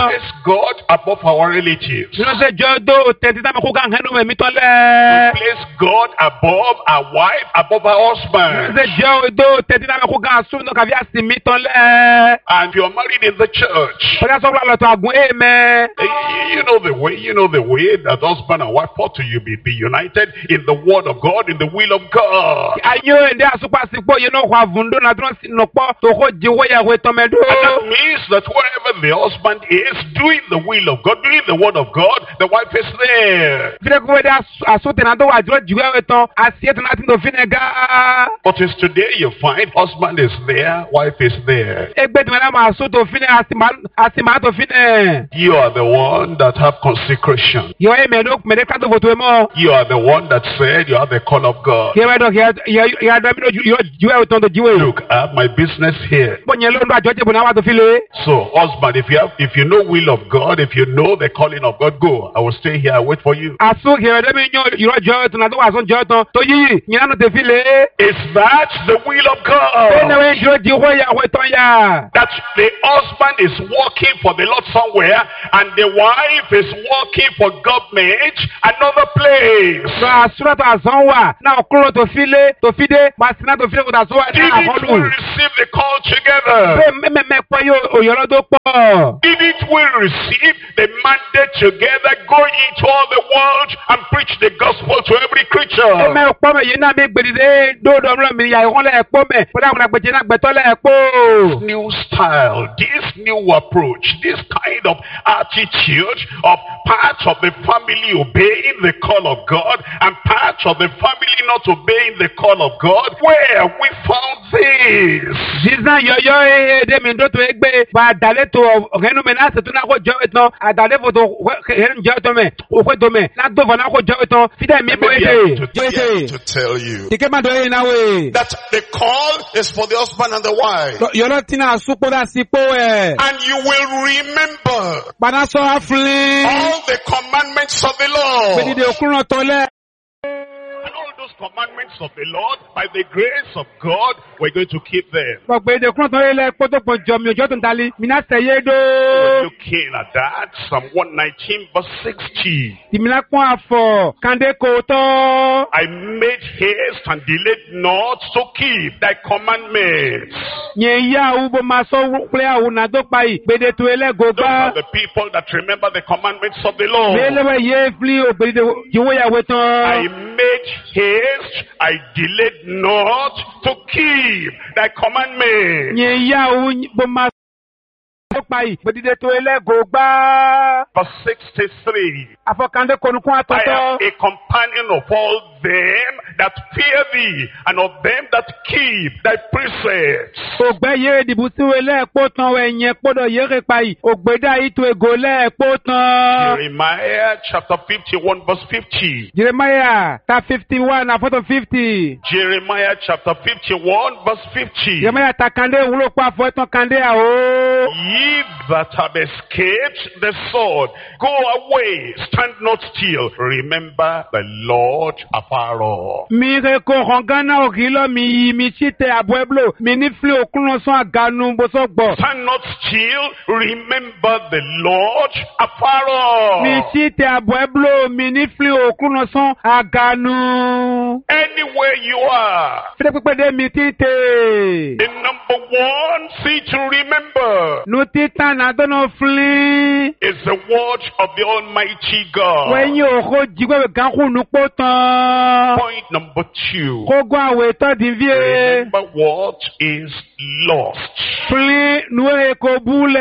God above our relatives. Nínú ṣe jọ dó tẹ̀sí tá a máa kó ká hẹ́nu ẹ̀mí tán We lẹ̀. place God above our wife, above our Nínú husband. ṣe jọ dó tẹ̀sí tá a máa kó ká sún náà kàfí àsìmí tán lẹ̀. And you are married in the church. Bọ́dá sọ́kúrò àlọ́tọ̀ àgùn èèmẹ̀. You you know the way, you know the way that husband and wife ought to you be, be united in the word of God, in the will of God. Ayé ẹ̀ndẹ́ àsopàsípò yẹn náà wà vùndó náà tó ń sin nọ̀pọ̀ tó kó jíwó yàwó tọ́mẹ́dó. And that means that wherever the husband is doing the will of God, doing the word of God, the wife is there. Fílẹ̀ kó wẹ́dẹ́ àsótẹ̀ náà tó wà jùlọ jùwé ẹ̀wẹ̀ tán, àsìyẹ́tẹ̀ náà ti ń dòfin ẹ̀ gá. But it's today you find husband is there, wife is there. Ẹgbẹ́ tí wọ́n náà máa sótò òfin ẹ̀ àsìmá tó fin ẹ̀. You are the one that have consecration. Yọ ẹ̀ mẹ́ẹ̀dó mẹ́ẹ̀dẹ́ ká tó fòtò ẹ̀ mọ́. You are the one that said you have the call of God. Kí ẹ bá dọ̀ kí ẹ dọ̀ mí lójú jùwé ẹ̀wẹ̀ tán tó jíwé. Look, I have my business here. Bọ́nyẹ̀ ló ń dọ̀ àjọ jẹ́bù náà wà tó fi lé. So, husband, if you have, if you know will of God, if you know the calling of God, go. I will stay here. I wait for you. Àsó kí ẹ dọ̀ mí yọ ìrọ̀ jọ ẹ̀tàn náà tó wà sọ́n jọ ẹ̀tàn tó yí yìnyín náà tó fi lé. Is that the will of Bẹ́ẹ̀ni God? wọ́n jọ jíwó yàwó tán yà. That the husband is working for the Lord somewhere, and the wife is working for government another place. Sọ àsúrà tó àsán wà náà kúrò tó fi lé tó fi dé máa sinà tó fi lé kó tà sọ wà ní Didn't we àkọlù. receive the call together? Bẹ́ẹ̀ mẹ́mẹ́mẹ́ pẹ́ yóò òyìnbó tó pọ̀. Didn't we receive the mandate together, go into all the world and preach the gospel to every creature? Ẹ̀mẹ́ pọ́ mẹ́ yìí náà mi gbèdìdé dóòdù ọmọ mi yà ìwọ́n lẹ̀ pọ́ mẹ́ bọ́dá àwọn àgbẹ̀jẹ̀ náà gbẹ̀tọ́ lẹ̀ pọ́. New style, this new approach, this kind of attitude of parts of the family obeying the call of God and parts of the family not obeying the call of God. Where we found this? Sísan yọ̀yọ́ èdè mi dótò ẹgbẹ́ bá àdàlẹ́ tó ọ̀gẹ́nu mi náà ṣètò náà kó jọ ìtàn àdàlẹ́ fòtò ẹ̀rìn jọ ìtàn mẹ́ òkú ètò mẹ́ náà dófò náà kó jọ ìtàn fídẹ̀ mi bó Maybe I èdè. have to, yeah, to tell you Ike máa dọ̀ yìí náà wẹ̀. that the call is for the husband and the wife. Yọ̀lọ́ tí náà súpọ̀ dà sí pọ̀ ẹ̀. And you will remember Padà sọ àfúlé. all the commandments of the Lord. Gbèdìdè òkúrọ̀ tọ́lẹ̀. And all those commandments of the Lord, by the grace of God, we're going to keep them. Gbọ̀gbèdè òkúrọ̀ tọ́lẹ̀ lẹ̀ kpọ́tọ̀pọ̀ jọ mi òjò tó ń dalí. Mi náà sẹ̀yẹ́ dó. We're looking at that, Psalm one nineteen verse sixty. Tìmínà pọ́n àfọ̀ kàndé kò tọ́. I made haste and delayed not to keep thy commandments. Yẹn yá àwọn bó máa sọ pé àwọn náà tó pa yìí. Gbèdè tó ẹlẹ́gò Those bá. are the people that remember the commandments of the Lord. Lélẹ́wẹ̀ yé fili ògbèdè yòówó yàwé I tán. made haste, I delayed not to keep thy commandments. Yẹn yá àwọn bó máa sọ pa yìí. Gbèdè tó ẹlẹ́gò bá. Verse sixty-three. Àfọ̀kàndé konukun I am àtọ́tọ́. a companion of all them that fear thee, and of them that keep thy precepts. Ògbẹ́ yé ìdìbò sí wo lẹ́ẹ̀kpó tán ẹ̀yìn ẹ̀kpọ́dọ̀ yéé pa yìí. Ògbédà yìí tó ego lẹ́ẹ̀kpó tán. Jeremiah chapter fifty-one verse fifty. Jeremiah ta fifty one àfọ́tọ̀ fifty. Jeremiah chapter fifty-one verse fifty. Jeremiah ta kàndé wúlò pa àfọ́tọ̀ kàndé àwọ̀. Ye that have escaped the sword, go away, stand not still. Remember the Lord afar off. Mi re ko hàn Ghana òkìlọ̀ mi yìí mi sí tẹ àbọ̀ ẹ̀bùlò. Mi ní fili òkúrun sán àgànú bọ́sọ̀ gbọ̀. Stand not still, remember the Lord afar off. Mi sí tẹ àbọ̀ ẹ̀bùlò. Mi ní fili òkúrun sán àgànú. Anywhere you are, Fílẹ̀ pípẹ́ dé mi títè. the number one thing to remember Nu títà nàdọ́nà fili. is the word of the Almighty God. Wẹ́yìn òkò jígbẹ́ gán kú nu kpó tán. Point number two. Kó gbọ́ àwẹ̀ tọ́ di vie. Remember what is lost. Fili nu eko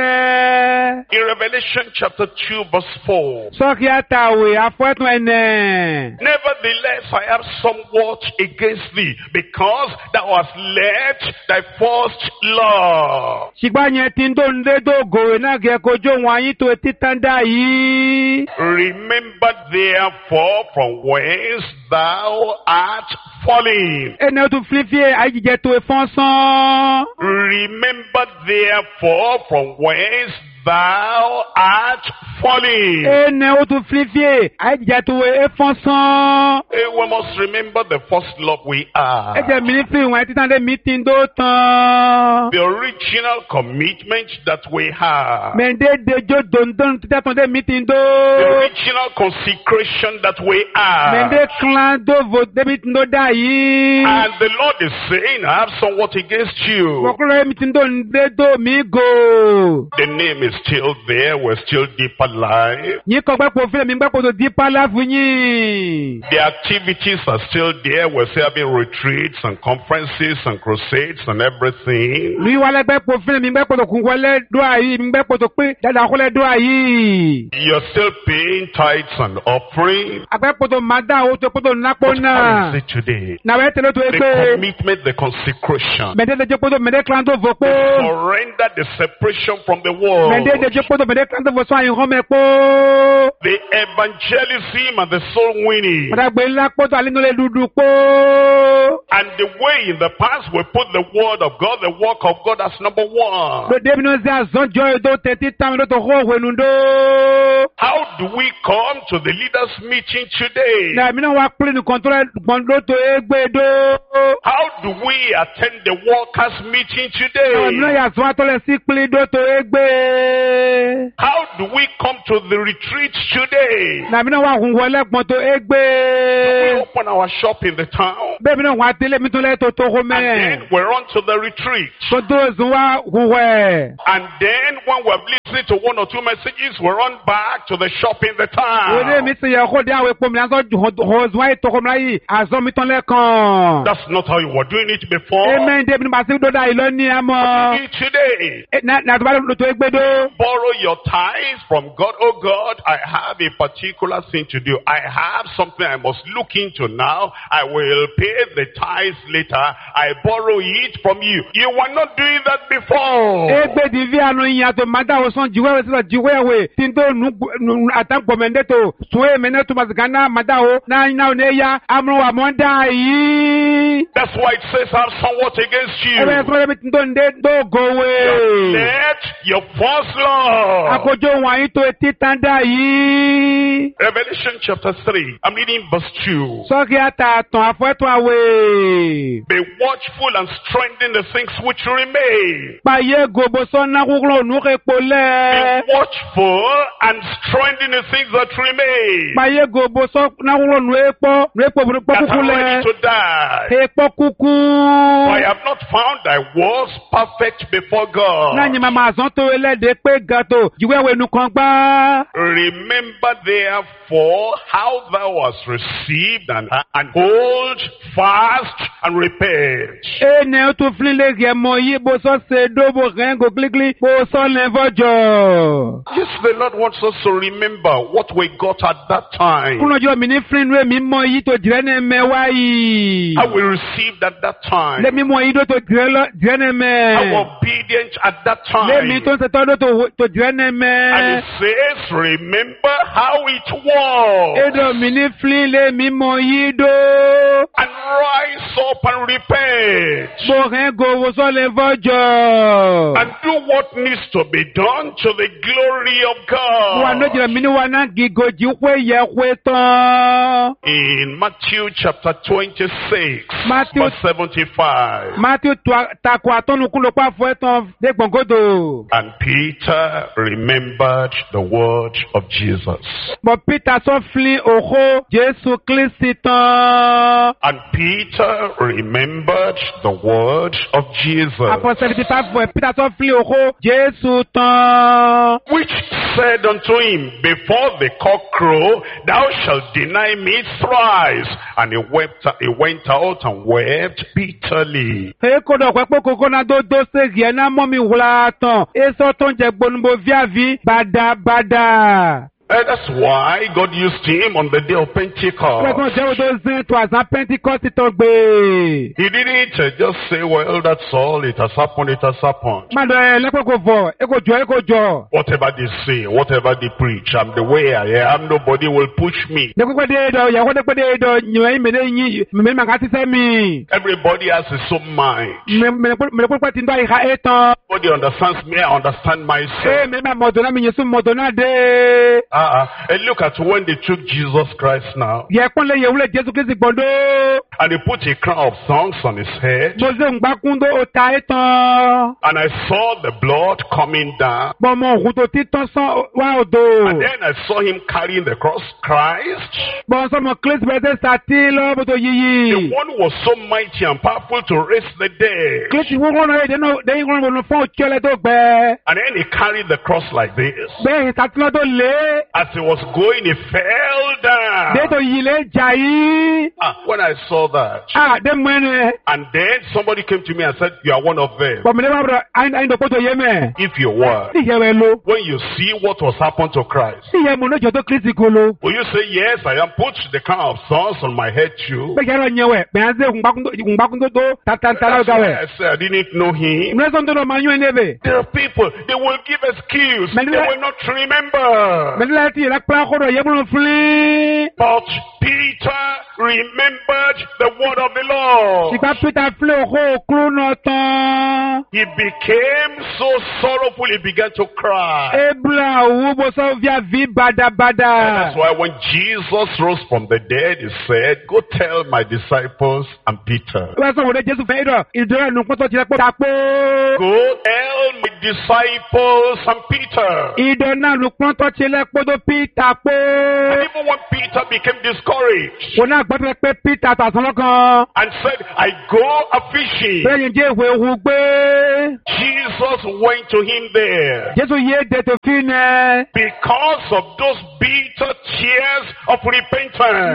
búlẹ̀. In Revelation chapter two verse four. Sọ́kì àtàwẹ̀ àfọ́tún ẹ̀nẹ̀. Nevertheless, I have somewhat against thee, because thou hast left thy first love. Ṣùgbọ́n yẹn ti ń dó ń dé dógò náà kí ẹ kojú wọn ayé tó títàn dá yìí. Remember therefore from whence thou art fallen. Ene o tún fífíè àìjíjẹ tó efọ́nsán. Remember therefore from whence thou art fallen. Ene o tún fífíè àìjíjẹ tó efọ́nsán. Eh, We must remember the first love we are. Ẹ jẹ́ mi ní fi ìwọ̀n títàn dé mi ti ń dó tán. The original commitment that we have. Mẹ̀ndé dejó dòndón títà tán dé mi ti ń dó. The original consecration that we are. Mẹ̀ndé clan dóvo débi ti ń dó dá yìí. And the Lord is saying, I have somewhat against you. Kọ̀kọ́rọ́ mi ti ń dó ń dé dó mi gò. The name is still there. We're still deep alive. Yín kọ́ gbẹ́pọ̀ fílẹ̀ mi gbẹ́pọ̀ tó di pálá fún yín. The activities are still there. We're still having retreats and conferences and crusades and everything. Lui wale gbẹ́pọ̀ fílẹ̀ mi gbẹ́pọ̀ tó kún wọlé dó àyí mi gbẹ́pọ̀ tó pé dáadáa kọ́lẹ̀ dó àyí. You're still paying tithes and offering. Agbẹ́pọ̀ tó máa dá owó tó pọ̀ tó nápọ̀ What náà. is it today? Nàwẹ́ tẹ̀lé tó yẹ The pé commitment, the consecration. mẹ̀ndé dejé pọ̀ tó mẹ̀ndé clan tó fò pé. Surrender, the separation from the world. Mẹ̀ndé dejé pọ̀ tó mẹ̀ndé clan tó fò sọ àyìn hàn mẹ́ pọ̀. The evangelism and the soul winning. Mọ̀dàgbé ńlá pọ̀ tó àlínúlẹ̀ dúdú pọ̀. And the way in the past we put the word of God, the work of God as number one. Lóde mi ní ṣe àzọ́jọ́ èdò tẹ̀tí táwọn èdò tó hó òhun dó. How do we come to the leaders meeting today? Nà mí náà wá pílì nìkan tó rẹ̀ gbọ̀n ló tó égbé dó. How do we attend the workers meeting Nà mí náà today? yà sọ́ àtọ́lẹ̀ sí pílì dó tó égbé. How do we come to the retreat today? Nà mí náà wá hùn wọlé gbọ̀n tó We égbé. open our shop in the town Bẹ́ẹ̀ mi náà wá tẹ́lẹ̀ mi tó lẹ́ tó tó hó and mẹ́. then we run to the retreat. Tó tó zùn wá hùn wẹ̀. And then when we have listened to one or two messages, we run back to the shop in the Òde mi town. sì yẹ kó dé àwọn epo mi lásán hó zùn wáyé tó hó mi láyé. Àzọ́ mi tán lẹ́kàn. That's not how you were doing it before. Amen. Débi ní bàtí dó dá ìlọ ní àmọ́. Do it today. Nà tó bá lọ tó égbé dó. Borrow your tithes from God. Oh God, I have a particular thing to do. I have something I must look into now. I will pay the tithes later. I borrow it from you. You were not doing that before. Egbe di vi anu yin ato mada o son jiwewe sila jiwewe tinto nu atan komende to suwe mene to mazgana mada o na na ne ya amru wa monda yi. That's why it says I have somewhat against you. Ebe so le tinto nde do gowe. Let your first love. Akojo wa yi to titanda yi. Revelation chapter three. I'm reading verse two. So ki ata ton afo to awe. Be watchful and strengthen the things which remain. Pa ye gobo so na kuklo nu ke Be pole. watchful and strengthen the things that remain. Pa ye gobo so na kuklo nu epo nu epo nu epo That are ready kukule. to die. Epo For I kuku. have not found thy works perfect before God. Na nyi mama azon to elede pe gato jiwewe nu kan gba. Remember therefore how thou hast received and, and hold fast and repent. Ene o tún fili le rie mo yi bo so se do bo ren go gligli bo so le vojo. Yes, the Lord wants us to remember what we got at that time. Kuno jo mi ni frin we mi mo yi to dire ne me wa yi. How we received at that time. Le mi mo yi do to dire lo dire ne me. How obedient at that Le mi to time. se to do to to dire ne And me. it says, remember how it was. Edo mi ni fili le mi mo yi do. And rise up and repent. Bo ren go bo so le vojo. And do what needs to be done to the glory of Wa no God. jira mi ni wa na gigo ji kwe ye kwe tan. In Matthew chapter twenty-six, Matthew- verse seventy-five. Matthew takwa atonu kulo pa fo etan de gbongodo. And Peter remembered the word of Jesus. But Peter so flin oho Jesu Kristi tan. And Peter remembered the word of Jesus, After seventy-five for Peter so flin oho Jesu tan. which said unto him, before the cock crow, thou shalt deny me thrice. And he wept, he went out and wept bitterly. E kodo kwe po koko na do do se rie na mo mi wula tan. E so ton je gbonbo viavi bada bada. And that's why God used him on the day of Pentecost. He didn't uh, just say, well, that's all, it has happened, it has happened. Whatever they say, whatever they preach, I'm the way I am, nobody will push me. Everybody has his own mind. Nobody understands me, I understand myself. Uh-uh. And look at when they took Jesus Christ now. And they put a crown of thorns on his head. And I saw the blood coming down. And then I saw him carrying the cross, Christ. The one who was so mighty and powerful to raise the dead. And then he carried the cross like this. As he was going, he fell down. Ah, when I saw that, and then somebody came to me and said, you are one of them. If you were, when you see what was happened to Christ, will you say, yes, I am put the crown of thorns on my head too? That's why I said I didn't know him. There are people, they will give excuse, they will not remember. But Peter remembered the word of the Lord. He became so sorrowful, he began to cry. And that's why when Jesus rose from the dead, he said, go tell my disciples and Peter. Go tell my disciples and Peter. And even when Peter became discouraged and said, I go a fishing, Jesus went to him there because of those bitter tears of repentance.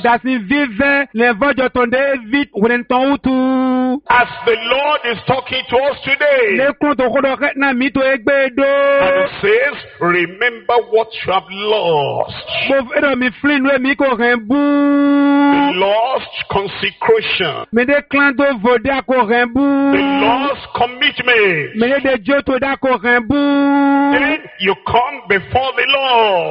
As the Lord is talking to us today, and it says, remember what you have lost. The lost consecration. The lost commitment. Then you come before the Lord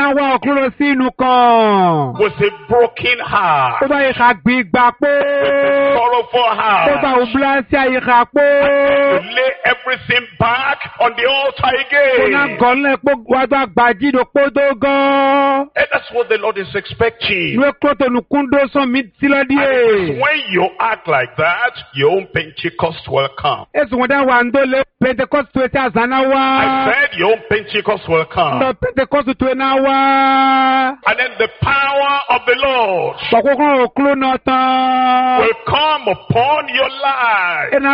with a broken heart, with a sorrowful heart. And you lay everything back on the altar again. And that's what the Lord is expecting. And when you act like that, your own Pentecost will come. I said your own Pentecost will come. And then the power of the Lord will come upon your life. And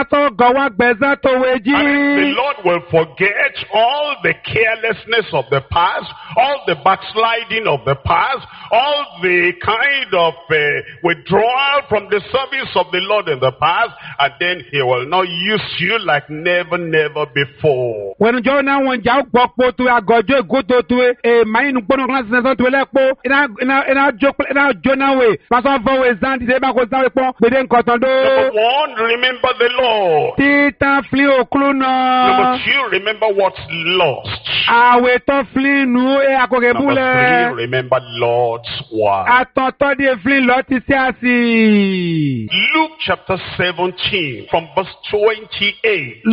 the Lord will forget all the carelessness of the past, all the backsliding of the past, all the kind of uh, withdrawal from the service of the Lord in the past, and then he will not use you like never, never before. Number one, remember the Lord. Number two, remember what's lost. Number three, remember Lord's word. Luke chapter seventeen from verse twenty-eight.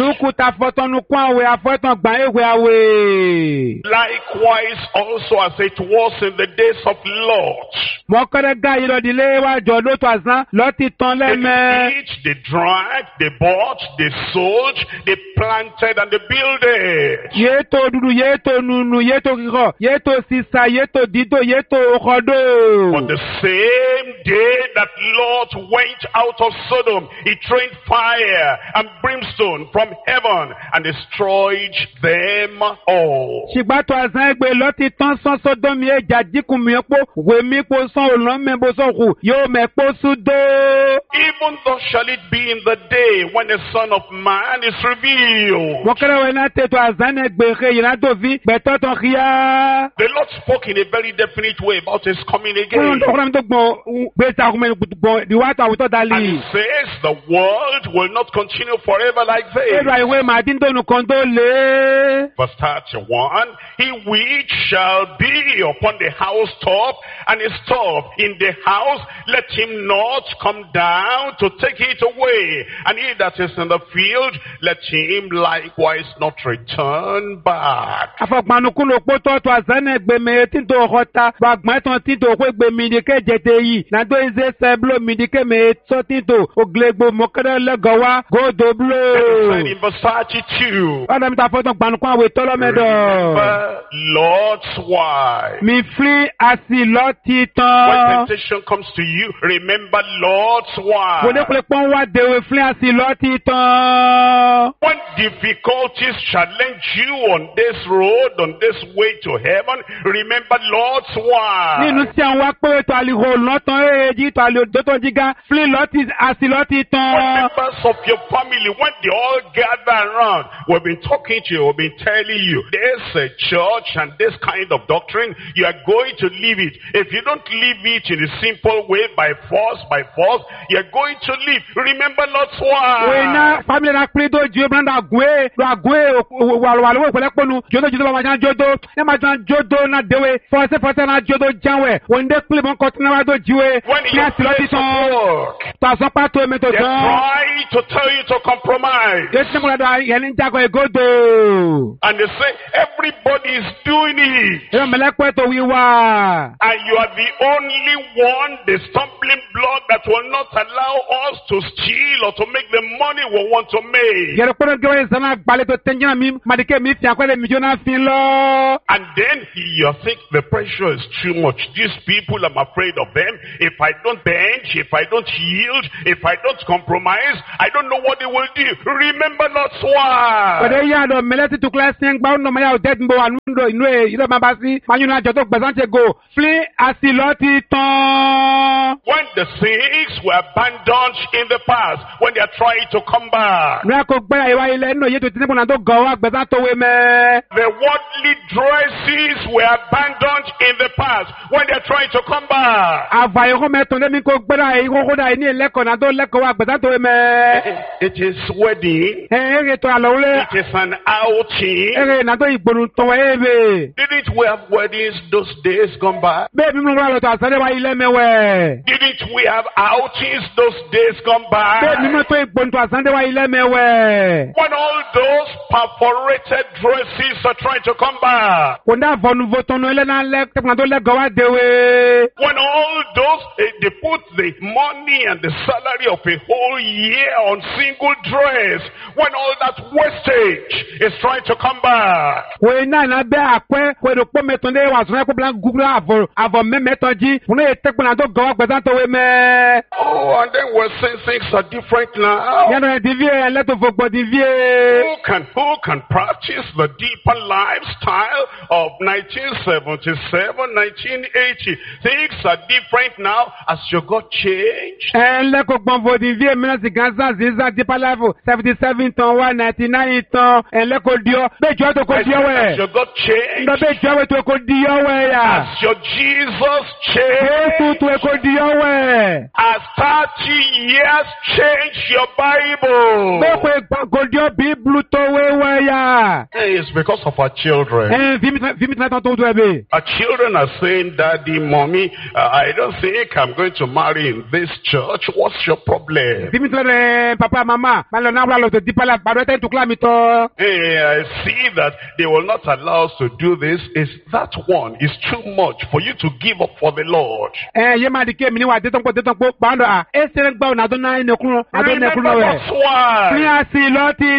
Likewise also as it was in the days of Lot. They eat, they drank, they bought, they sold, they planted and they builded. On the same day that Lot went out of Sodom, he trained fire and brimstone from heaven and destroyed them all. Even though shall it be in the day when the Son of Man is revealed. tó fi gbẹ̀tọ́ tán kíá. The Lord spoke in a very definite way about his coming again. Kúrò ọ̀rọ̀ mi tó gbọ̀n gbé ta ọkùnrin gbọ̀n ìwádìí àwùjọ And dalí. he says the world will not continue forever like this. Ẹ̀rọ ìwé màdín tó nu kan tó lé. Verse thirty-one, he which shall be upon the housetop and is top in the house, let him not come down to take it away. And he that is in the field, let him likewise not return back. Afọ̀gbanukun ló pọ̀ tó tó àzánẹ̀ gbẹ̀mẹ̀ tí tó ọ̀ta gbàgbọ́n tán tí tó kó gbẹ̀mí ní kéjẹ̀tẹ̀ yìí. Nàdó ìzé sẹ́bùlọ̀ mi ní kémẹ̀ tó tí tó ògìlẹ̀gbò mọ̀kẹ́rẹ́ lẹ́gọ̀wá gòdò bùlọ̀. And in verse thirty-two, Ọ̀dọ̀ mi ta fọ́tàn gbanukun àwẹ̀ tọ́lọ́mẹ́dọ̀. remember Lord's wife. Mi fi àsì lọ ti When tán. temptation comes to you, remember Lord's wife. Kòdékòlè pọ́n wá dèwé fún àsì lọ ti tán. When difficulties challenge you on this road, on this way to heaven, remember Lord's Nínú wife. tí àwọn wá pé ètò àlìhò lọ́tàn èjì ètò àlìhò jíga fún lọ́tì àsì lọ ti When tán. members of your family, when they all gather around, we've been talking to you, we've been telling you, there's a church and this kind of doctrine, you are going to leave it. If you don't leave it in a simple way, by force, by force, you're going to leave. Remember Lord's Wena wife. family na kpiri do ju branda agwe do agwe walwalo we pele ponu jodo jodo ma jan jodo e ma jan jodo na dewe force force na jodo janwe wonde kpiri bon kotina wa do jiwe When you ya silo ti place of son work, ta so pa to me to they don try to tell you to compromise. ye ti mo da ye ni jago egodo And they say, everybody is doing it. e mele pe to wiwa And you are the only one, the stumbling block that will not allow us to steal or to make the money we want to make. ye ko ge we sana gbale to tenjina mi madike mi fi akwele mi jona fin lo And then you think the pressure is too much. These people, I'm afraid of them. If I don't bend, if I don't yield, if I don't compromise, I don't know what they will do. Remember not why. Ode ya do mele ti tu class en gba no ma ya o det mbo anu ndo inu e ilo ma ba si ma yun ajo to gbesan che go fli asilo ti tan When the six were abandoned in the past, when they are trying to come back, Nra ko gbe iwa ile no ye to ti na to go wa gbesan to we me the worldly dresses were abandoned in the past, when they are trying to come back. avaye ko me to le mi ko gbe ra e ko ko da ni leko na to leko wa gbesan to we me It is wedding. e re to alo le It is an outing. e na to igbonu to we be Didn't we have weddings those days gone by? be mi mo ra lo to asare wa ile me we Didn't we have outings those days gone be mi by? mo to igbonu to asare wa ile me we When all those perforated dresses are trying to come back. ko nda vonu votono ile na le te na to le go wa de we When all those, eh, they put the money and the salary of a whole year on single dress. When all that wastage is trying to come back. we na na be akwe we do po meton de wa so ko plan google avo avo me meton ji fun e te na to go wa gbesan to we me Oh, and then we're saying things are different now. ya no divie le to fo gbo divie Who can, who can practice the deeper lifestyle of nineteen seventy-seven, nineteen eighty? Things are different now as your God changed. en le ko gbon fo divie mi na si gan sa ziza di palavo seventy-seven ton wa ninety-nine ton en le ko dio be jo to ko I said, dio as we your God changed, ndo be jo we to ko dio we ya as your Jesus Yesu changed, to ko dio we as thirty years changed your Bible. be ko gba ko dio bible to we we ya It's because of our children. en vi mi vi mi na ton to do be Our children are saying, Daddy, Mommy, uh, I don't think I'm going to marry in this church. What's your problem? vi mi tre papa mama ma lo na wa lo to di pala paro te to kla mi to Hey, I see that they will not allow us to do this. Is that one is too much for you to give up for the Lord? eh ye ma di ke mi ni wa de ton ko de ton ko pa ndo a e se gba na do na ine kun na do ne kun Remember we that's why ni asi lo ti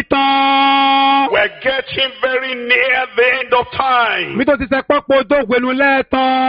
tan we're getting very near the end of time. mi to ti se popo do gwenu le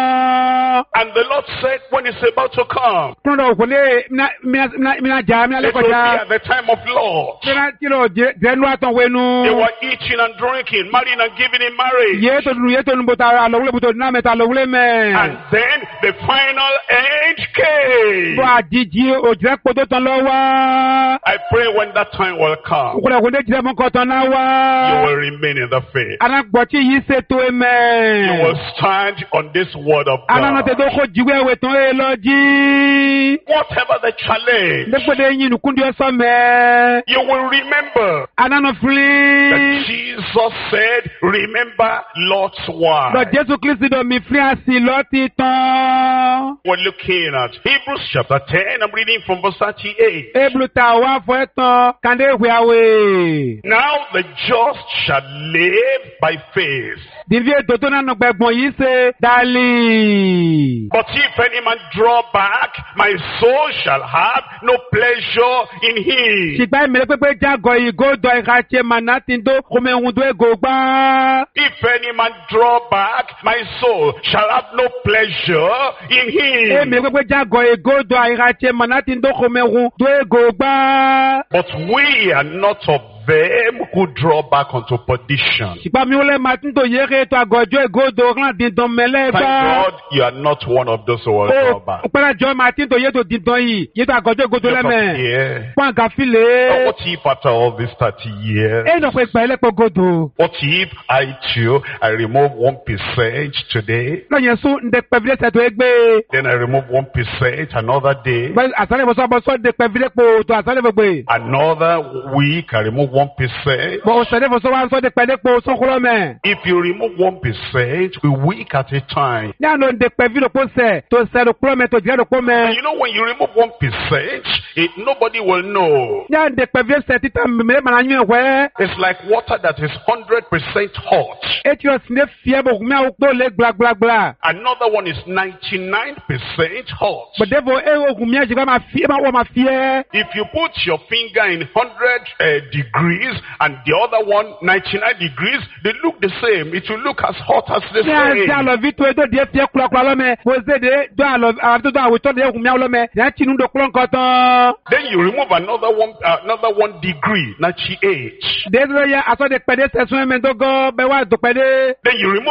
tan And the Lord said when it's about to come, kun do ko le mi na mi na mi na ja mi na le it ko will be ja at the time of Lord. mi na ti lo je de nu atan wenu They were eating and drinking, marrying and giving in marriage. ye to nu ye to nu bota lo wule buto na meta lo wule me And then the final end came. bo ajiji o je po to tan lo wa I pray when that time will come, ko le ko de je mo ko tan na you wa will remain in the faith. ana gbo ti yi se to You eme. will stand on this word of Anana te God. do ko jiwe we ton e lo ji. Whatever the challenge, Dekpe de yin nukundi o so me. you will remember Anana that fli. Jesus said, remember Lot's Do wife. Jesu Kristi do mi fli asi lo ti ton. We're looking at Hebrews chapter ten. I'm reading from verse thirty-eight. Eblu ta wa fo etan kande hwe awe. Now the just shall live by faith. Divye toto na no gbegbon yi se dali. But if any man draw back, my soul shall have no pleasure in him. Sigba mele pepe jago igo do irache manatin do kome hundu ego gba. If any man draw back, my soul shall have no pleasure in E him. mele pepe jago igo do irache manatin do kome hundu ego gba. But we are not of them who draw back unto perdition. Sigba mi ole matin to yere to agojo ego do ran din don mele Thank gba. God you are not one of those who will draw O back. pera jo matin to ye to din don yi. Ye to agojo ego do Look up leme. here. Pon But gafile. what if after all these thirty years? E no pe pele po godo. What if I too, I remove one percent today, Lo yen su nde pe vile se to egbe. then I remove one percent another day, Ba asale bo so bo so de pe vile po to asale bo gbe. another week I remove one percent. Bo o sele bo so wa so de pe le po so kuro me. If you remove one percent a week at a time, Ní àná ǹdè pẹ̀ fílò kó sẹ̀ tó sẹ̀ ló kúrò mẹ́ tó jẹ́ ló kó and mẹ́. you know when you remove one percent, it, nobody will know. Ní àná ǹdè pẹ̀ fílò sẹ̀ títà mẹ́rẹ́ màá yún ẹ̀wẹ́. It's like water that is one hundred percent hot. Eti o sì ní fiẹ́ bò kúmẹ́ àwọn kpó lé gblagblagbla. Another one is ninety-nine percent hot. Bọ̀dé fo e o kùmí ẹ̀jẹ̀ bá máa fiẹ́ máa wọ́ máa fiẹ́. If you put your finger in one hundred uh, degrees and the other one ninety-nine degrees, they look the same. It will look as hot as the Ní àná same. àlọ́ fi tó edó diẹ fiẹ́ kurakura lọ́mẹ. Mo ṣe de do àlọ́ àwọn tó do àwòtọ́ de kùmí àwọn lọ́mẹ. Ní àti inú do kúrọ̀ nǹkan tán. Then you remove another one, uh, another one degree, ninety-eight. Dèédúró yẹ asọ́ de pẹ̀lẹ́ sẹ̀sùn ẹ̀mẹ́dógún bẹ́ẹ̀ wá dùpẹ̀lẹ́. Then you remove